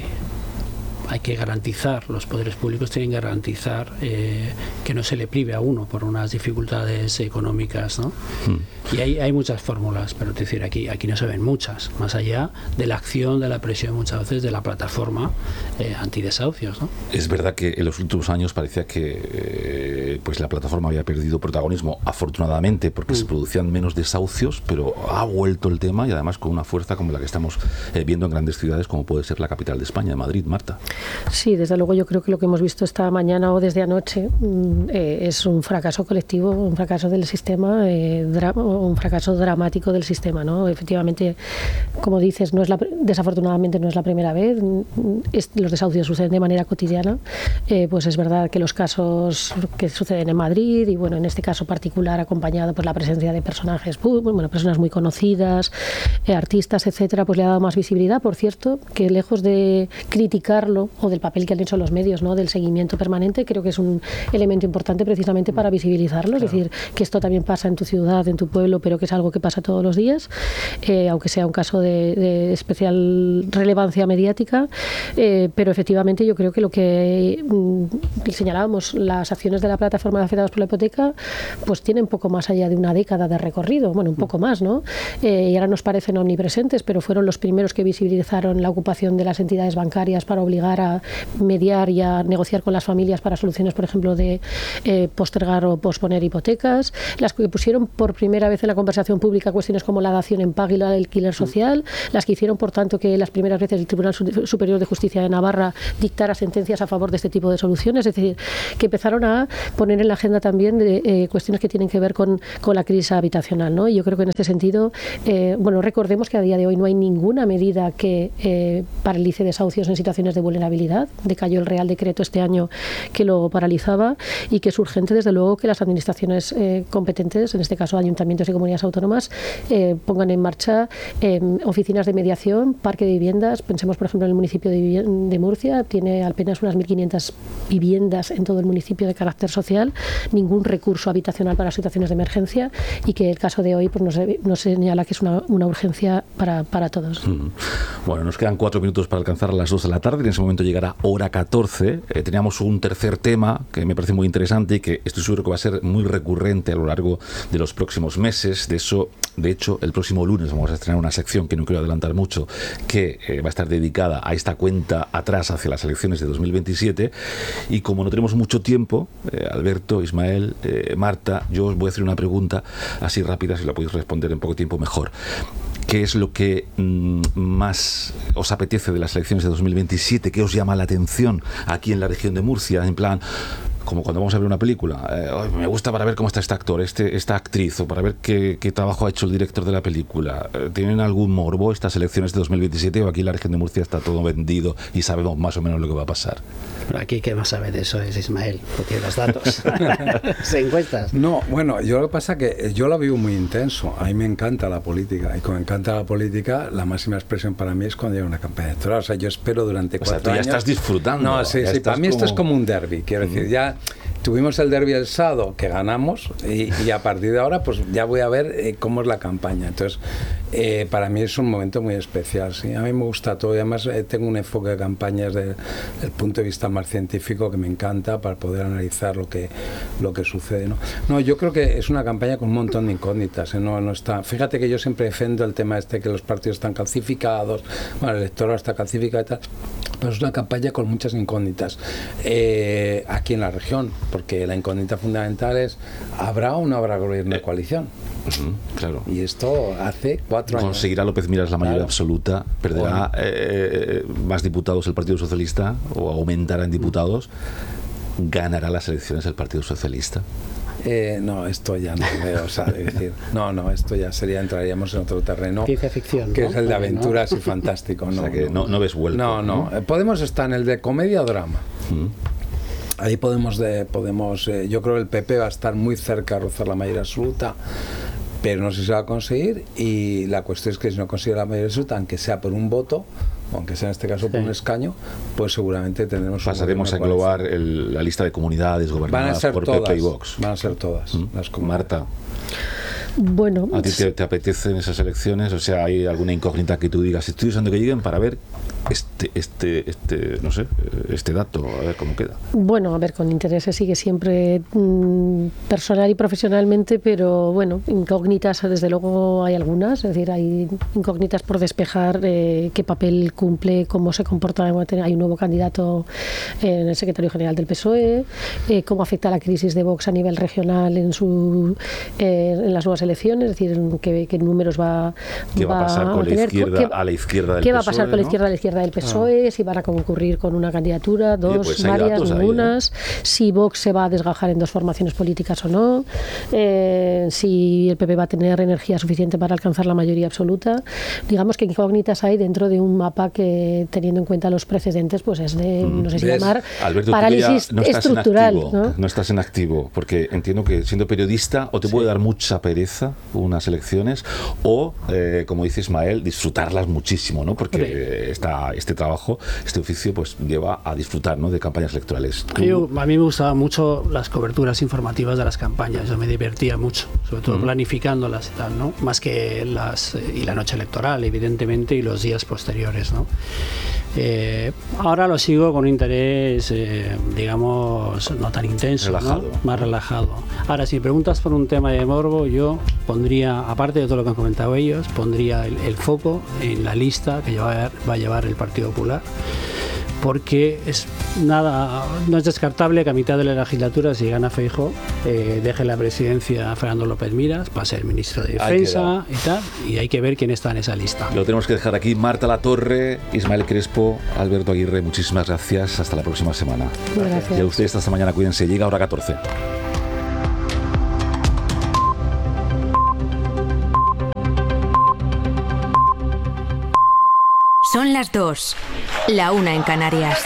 hay que garantizar, los poderes públicos tienen que garantizar eh, que no se le prive a uno por unas dificultades económicas, ¿no? Mm. Y hay, hay muchas fórmulas, pero es decir, aquí, aquí no se ven muchas, más allá de la acción, de la presión muchas veces de la plataforma eh, antidesahucios, ¿no? Es verdad que en los últimos años parecía que eh, pues la plataforma había perdido protagonismo, afortunadamente, porque mm. se producían menos desahucios, pero ha vuelto el tema, y además con una fuerza como la que estamos eh, viendo en grandes ciudades como puede ser la capital de España, Madrid. Marta. Sí, desde luego yo creo que lo que hemos visto esta mañana o desde anoche eh, es un fracaso colectivo, un fracaso del sistema, eh, drama, un fracaso dramático del sistema, ¿no? Efectivamente, como dices, no es la, desafortunadamente no es la primera vez, es, los desahucios suceden de manera cotidiana, eh, pues es verdad que los casos que suceden en Madrid, y bueno, en este caso particular acompañado por la presencia de personajes, bueno, personas muy conocidas, eh, artistas, etcétera, pues le ha dado más visibilidad. Por cierto, que lejos de criticarlo o del papel que han hecho los medios, ¿no?, del seguimiento permanente, creo que es un elemento importante precisamente para visibilizarlo, claro. Es decir, que esto también pasa en tu ciudad, en tu pueblo, pero que es algo que pasa todos los días, eh, aunque sea un caso de, de especial relevancia mediática, eh, pero efectivamente yo creo que lo que mm, señalábamos, las acciones de la plataforma de afectados por la hipoteca, pues tienen poco más allá de una década de recorrido, bueno, un poco más, ¿no? Eh, y ahora nos parecen omnipresentes, pero fueron los primeros que visibilizaron la ocupación de las entidades bancarias para obligar a mediar y a negociar con las familias para soluciones, por ejemplo, de eh, postergar o posponer hipotecas, las que pusieron por primera vez en la conversación pública cuestiones como la dación en pago y el alquiler social, las que hicieron, por tanto, que las primeras veces el Tribunal Superior de Justicia de Navarra dictara sentencias a favor de este tipo de soluciones, es decir, que empezaron a poner en la agenda también de, eh, cuestiones que tienen que ver con, con la crisis habitacional, ¿no? Y yo creo que en este sentido, eh, bueno, recordemos que a día de hoy no hay ninguna medida que eh, paralice desahucios en situaciones de vulnerabilidad. Decayó el Real Decreto este año que lo paralizaba, y que es urgente, desde luego, que las administraciones eh, competentes, en este caso ayuntamientos y comunidades autónomas, eh, pongan en marcha eh, oficinas de mediación, parque de viviendas. Pensemos, por ejemplo, en el municipio de, de Murcia, tiene apenas unas mil quinientas viviendas en todo el municipio de carácter social, ningún recurso habitacional para situaciones de emergencia, y que el caso de hoy pues, nos, nos señala que es una, una urgencia para, para todos. Mm. Bueno, nos quedan cuatro minutos para alcanzar las dos de la tarde, en ese momento llegará hora catorce. Eh, teníamos un tercer tema que me parece muy interesante y que estoy seguro que va a ser muy recurrente a lo largo de los próximos meses. De eso, de hecho, el próximo lunes vamos a estrenar una sección que no quiero adelantar mucho, que eh, va a estar dedicada a esta cuenta atrás hacia las elecciones de dos mil veintisiete. Y como no tenemos mucho tiempo, eh, Alberto, Ismael, eh, Marta, yo os voy a hacer una pregunta así rápida, si la podéis responder en poco tiempo mejor. ¿Qué es lo que mmm, más os apetece de las elecciones de dos mil veintisiete? ¿Qué os llama la atención aquí en la región de Murcia? En plan, como cuando vamos a ver una película, eh, oh, me gusta para ver cómo está este actor, este, esta actriz, o para ver qué, qué trabajo ha hecho el director de la película. Eh, ¿Tienen algún morbo estas elecciones de dos mil veintisiete o aquí la región de Murcia está todo vendido y sabemos más o menos lo que va a pasar? Pero aquí qué más sabe de eso es Ismael, porque los datos se encuestas. No, bueno, yo lo que pasa es que yo lo vivo muy intenso. A mí me encanta la política y como me encanta la política, la máxima expresión para mí es cuando llega una campaña electoral. O sea, yo espero durante cuatro años. O sea, tú ya años, estás disfrutando. No, sí, sí. Para mí como... esto es como un derbi. Quiero uh-huh. decir, ya tuvimos el derbi el sábado que ganamos y, y a partir de ahora, pues ya voy a ver eh, cómo es la campaña. Entonces, eh, para mí es un momento muy especial. Sí, a mí me gusta todo y además eh, tengo un enfoque de campañas desde el punto de vista más científico que me encanta para poder analizar lo que lo que sucede. No, no yo creo que es una campaña con un montón de incógnitas. ¿eh? No, no está. Fíjate que yo siempre defiendo el tema este que los partidos están calcificados, bueno, el electorado está calcificado y tal. Pero es una campaña con muchas incógnitas eh, aquí en la región, porque la incógnita fundamental es ¿habrá o no habrá gobierno de coalición? Uh-huh, claro. Y esto hace cuatro años. ¿Conseguirá López Miras la mayoría claro. absoluta? ¿Perderá bueno. eh, más diputados el Partido Socialista o aumentará en diputados? ¿Ganará las elecciones el Partido Socialista? Eh, no, esto ya no veo, o sea, decir, no, no, esto ya sería, entraríamos en otro terreno. Ciencia ficción, que ¿no? es el de aventuras ¿no? y fantástico. No, o sea, que no, no, no ves vuelta. No, no, ¿no? Podemos estar en el de comedia o drama. Mm. Ahí podemos, de, podemos eh, yo creo que el P P va a estar muy cerca de rozar la mayoría absoluta, pero no sé si se va a conseguir y la cuestión es que si no consigue la mayoría absoluta, aunque sea por un voto, aunque sea en este caso sí. por un escaño, pues seguramente tendremos pasaremos a englobar el, la lista de comunidades gobernadas por todas, P P y Vox. Van a ser todas ¿Mm? las Marta, bueno, ¿a ti te, te apetecen esas elecciones? O sea, ¿hay alguna incógnita que tú digas estoy usando que lleguen para ver este, este, este, no sé, este dato, a ver cómo queda? Bueno, a ver, con interés se sigue siempre mmm, personal y profesionalmente, pero bueno, incógnitas desde luego hay algunas, es decir, hay incógnitas por despejar eh, qué papel cumple, cómo se comporta, hay un nuevo candidato en el secretario general del P S O E, eh, cómo afecta la crisis de Vox a nivel regional en, su, eh, en las nuevas elecciones, es decir, qué, qué números va, ¿Qué va, va a pasar con a tener, la izquierda, qué, a la izquierda del ¿Qué P S O E? Va a pasar con la izquierda a la izquierda del P S O E? Ah. Si van a concurrir con una candidatura, dos, pues varias, ningunas. Ahí, ¿eh? Si Vox se va a desgajar en dos formaciones políticas o no. Eh, si el P P va a tener energía suficiente para alcanzar la mayoría absoluta. Digamos que incógnitas hay dentro de un mapa que, teniendo en cuenta los precedentes, pues es de, mm, no sé si ¿ves? llamar Alberto, parálisis no estructural. En activo, ¿no? no estás en activo, porque entiendo que siendo periodista o te sí. puede dar mucha pereza unas elecciones o, eh, como dice Ismael, disfrutarlas muchísimo, ¿no? Porque okay. esta, este trabajo, este oficio, pues lleva a disfrutar, ¿no? de campañas electorales. Yo, a mí me gustaban mucho las coberturas informativas de las campañas, yo me divertía mucho, sobre todo uh-huh. planificándolas y tal, ¿no? Más que las y la noche electoral, evidentemente, y los días posteriores, ¿no? Eh, ahora lo sigo con un interés, eh, digamos, no tan intenso, relajado. ¿no? Más relajado. Ahora, si me preguntas por un tema de morbo, yo pondría, aparte de todo lo que han comentado ellos, pondría el, el foco en la lista que va a, va a llevar el Partido Popular, porque es nada, no es descartable que a mitad de la legislatura, si gana Feijóo, eh, deje la presidencia a Fernando López Miras para ser ministro de Defensa y tal, y hay que ver quién está en esa lista. Lo tenemos que dejar aquí. Marta Latorre, Ismael Crespo, Alberto Aguirre, muchísimas gracias. Hasta la próxima semana. Gracias. Y a ustedes esta mañana, cuídense. Llega hora catorce. Son las dos, la una en Canarias.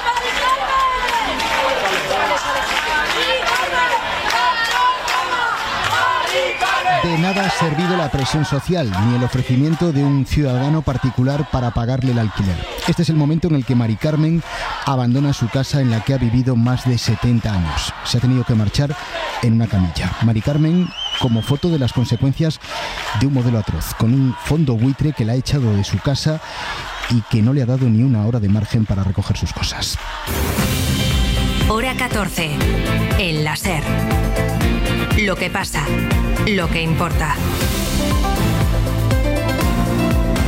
De nada ha servido la presión social, ni el ofrecimiento de un ciudadano particular para pagarle el alquiler. Este es el momento en el que Mari Carmen abandona su casa en la que ha vivido más de setenta años. Se ha tenido que marchar en una camilla. Mari Carmen como foto de las consecuencias de un modelo atroz, con un fondo buitre que la ha echado de su casa y que no le ha dado ni una hora de margen para recoger sus cosas. Hora catorce, en la SER. Lo que pasa, lo que importa.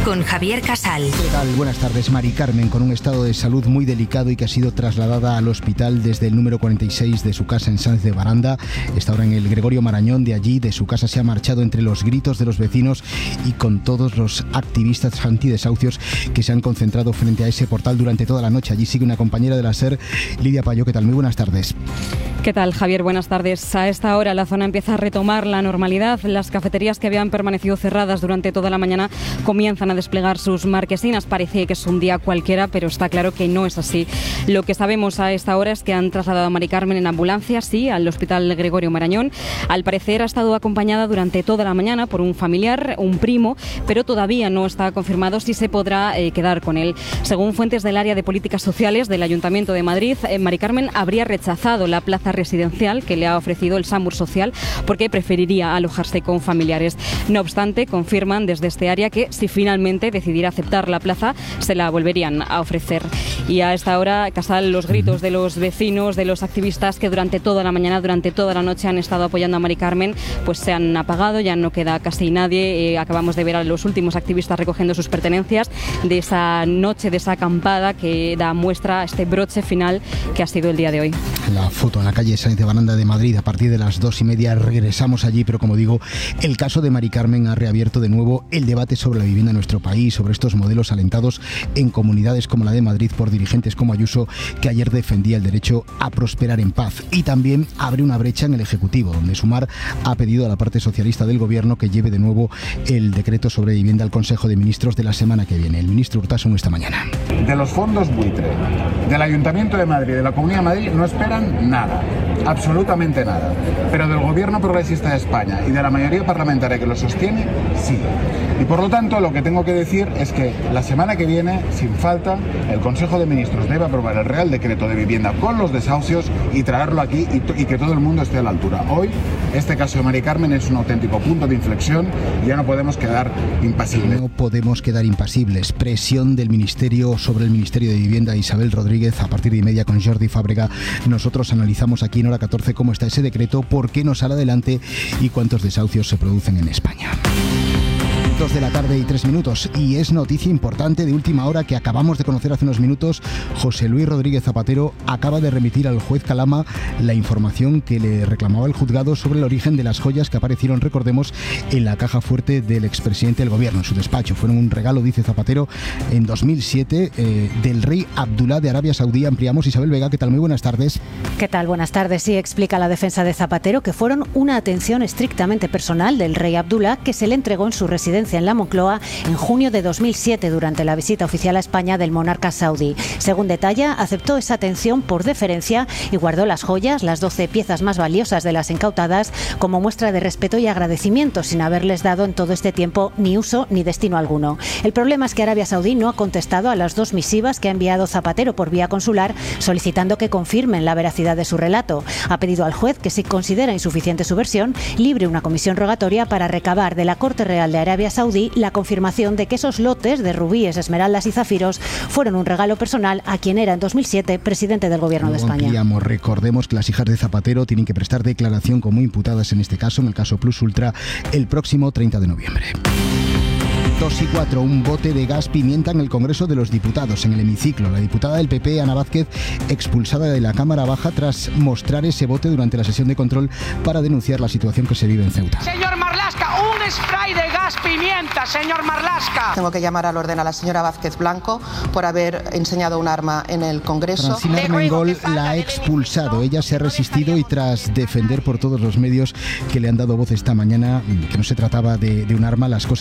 con Javier Casal. ¿Qué tal? Buenas tardes. Mari Carmen, con un estado de salud muy delicado y que ha sido trasladada al hospital desde el número cuarenta y seis de su casa en Sáenz de Baranda. Está ahora en el Gregorio Marañón. De allí, de su casa, se ha marchado entre los gritos de los vecinos y con todos los activistas antidesahucios que se han concentrado frente a ese portal durante toda la noche. Allí sigue una compañera de la SER, Lidia Payo. ¿Qué tal? Muy buenas tardes. ¿Qué tal, Javier? Buenas tardes. A esta hora la zona empieza a retomar la normalidad. Las cafeterías que habían permanecido cerradas durante toda la mañana comienzan a desplegar sus marquesinas. Parece que es un día cualquiera, pero está claro que no es así. Lo que sabemos a esta hora es que han trasladado a Mari Carmen en ambulancia, sí, al Hospital Gregorio Marañón. Al parecer ha estado acompañada durante toda la mañana por un familiar, un primo, pero todavía no está confirmado si se podrá eh, quedar con él. Según fuentes del área de políticas sociales del Ayuntamiento de Madrid, eh, Mari Carmen habría rechazado la plaza residencial que le ha ofrecido el SAMUR Social porque preferiría alojarse con familiares. No obstante, confirman desde este área que si finalmente decidiera aceptar la plaza, se la volverían a ofrecer. Y a esta hora, Casal, los gritos de los vecinos, de los activistas que durante toda la mañana, durante toda la noche han estado apoyando a Mari Carmen, pues se han apagado, ya no queda casi nadie. Eh, acabamos de ver a los últimos activistas recogiendo sus pertenencias de esa noche, de esa acampada que da muestra a este broche final que ha sido el día de hoy. La foto en la calle Sáenz de Baranda de Madrid, a partir de las dos y media regresamos allí, pero como digo, el caso de Mari Carmen ha reabierto de nuevo el debate sobre la vivienda en nuestro país, sobre estos modelos alentados en comunidades como la de Madrid por dirigentes como Ayuso, que ayer defendía el derecho a prosperar en paz. Y también abre una brecha en el Ejecutivo, donde Sumar ha pedido a la parte socialista del Gobierno que lleve de nuevo el decreto sobre vivienda al Consejo de Ministros de la semana que viene. El ministro Urtasun esta mañana. De los fondos buitre, del Ayuntamiento de Madrid, de la Comunidad de Madrid, no esperan nada, absolutamente nada. Pero del Gobierno Progresista de España y de la mayoría parlamentaria que lo sostiene, sí. Y por lo tanto, lo que tengo que decir es que la semana que viene, sin falta, el Consejo de Ministros debe aprobar el Real Decreto de Vivienda con los desahucios y traerlo aquí y, y que todo el mundo esté a la altura. Hoy, este caso de Mari Carmen es un auténtico punto de inflexión y ya no podemos quedar impasibles. No podemos quedar impasibles. Presión del Ministerio sobre el Ministerio de Vivienda. Isabel Rodríguez, a partir de y media con Jordi Fábrega. Nosotros analizamos aquí en Hora catorce cómo está ese decreto, por qué no sale adelante y cuántos desahucios se producen en España. Dos de la tarde y tres minutos, y es noticia importante de última hora que acabamos de conocer hace unos minutos. José Luis Rodríguez Zapatero acaba de remitir al juez Calama la información que le reclamaba el juzgado sobre el origen de las joyas que aparecieron, recordemos, en la caja fuerte del expresidente del gobierno, en su despacho. Fueron un regalo, dice Zapatero, en dos mil siete eh, del rey Abdulá de Arabia Saudí. Ampliamos. Isabel Vega, ¿qué tal? Muy buenas tardes. ¿Qué tal? Buenas tardes. Sí, explica la defensa de Zapatero que fueron una atención estrictamente personal del rey Abdulá que se le entregó en su residencia en la Moncloa en junio de dos mil siete durante la visita oficial a España del monarca saudí. Según detalla, aceptó esa atención por deferencia y guardó las joyas, las doce piezas más valiosas de las incautadas, como muestra de respeto y agradecimiento, sin haberles dado en todo este tiempo ni uso ni destino alguno. El problema es que Arabia Saudí no ha contestado a las dos misivas que ha enviado Zapatero por vía consular solicitando que confirmen la veracidad de su relato. Ha pedido al juez que, si considera insuficiente su versión, libre una comisión rogatoria para recabar de la Corte Real de Arabia Saudí la confirmación de que esos lotes de rubíes, esmeraldas y zafiros fueron un regalo personal a quien era en dos mil siete presidente del Gobierno de España. Ampliamos. Recordemos que las hijas de Zapatero tienen que prestar declaración como imputadas en este caso, en el caso Plus Ultra, el próximo treinta de noviembre. dos y cuatro, un bote de gas pimienta en el Congreso de los Diputados, en el hemiciclo. La diputada del P P, Ana Vázquez, expulsada de la Cámara Baja tras mostrar ese bote durante la sesión de control para denunciar la situación que se vive en Ceuta. Señor Marlaska, un spray de gas pimienta, señor Marlaska. Tengo que llamar al orden a la señora Vázquez Blanco por haber enseñado un arma en el Congreso. Francina Armengol la ha expulsado. Ella se ha resistido y tras defender por todos los medios que le han dado voz esta mañana que no se trataba de, de un arma, las cosas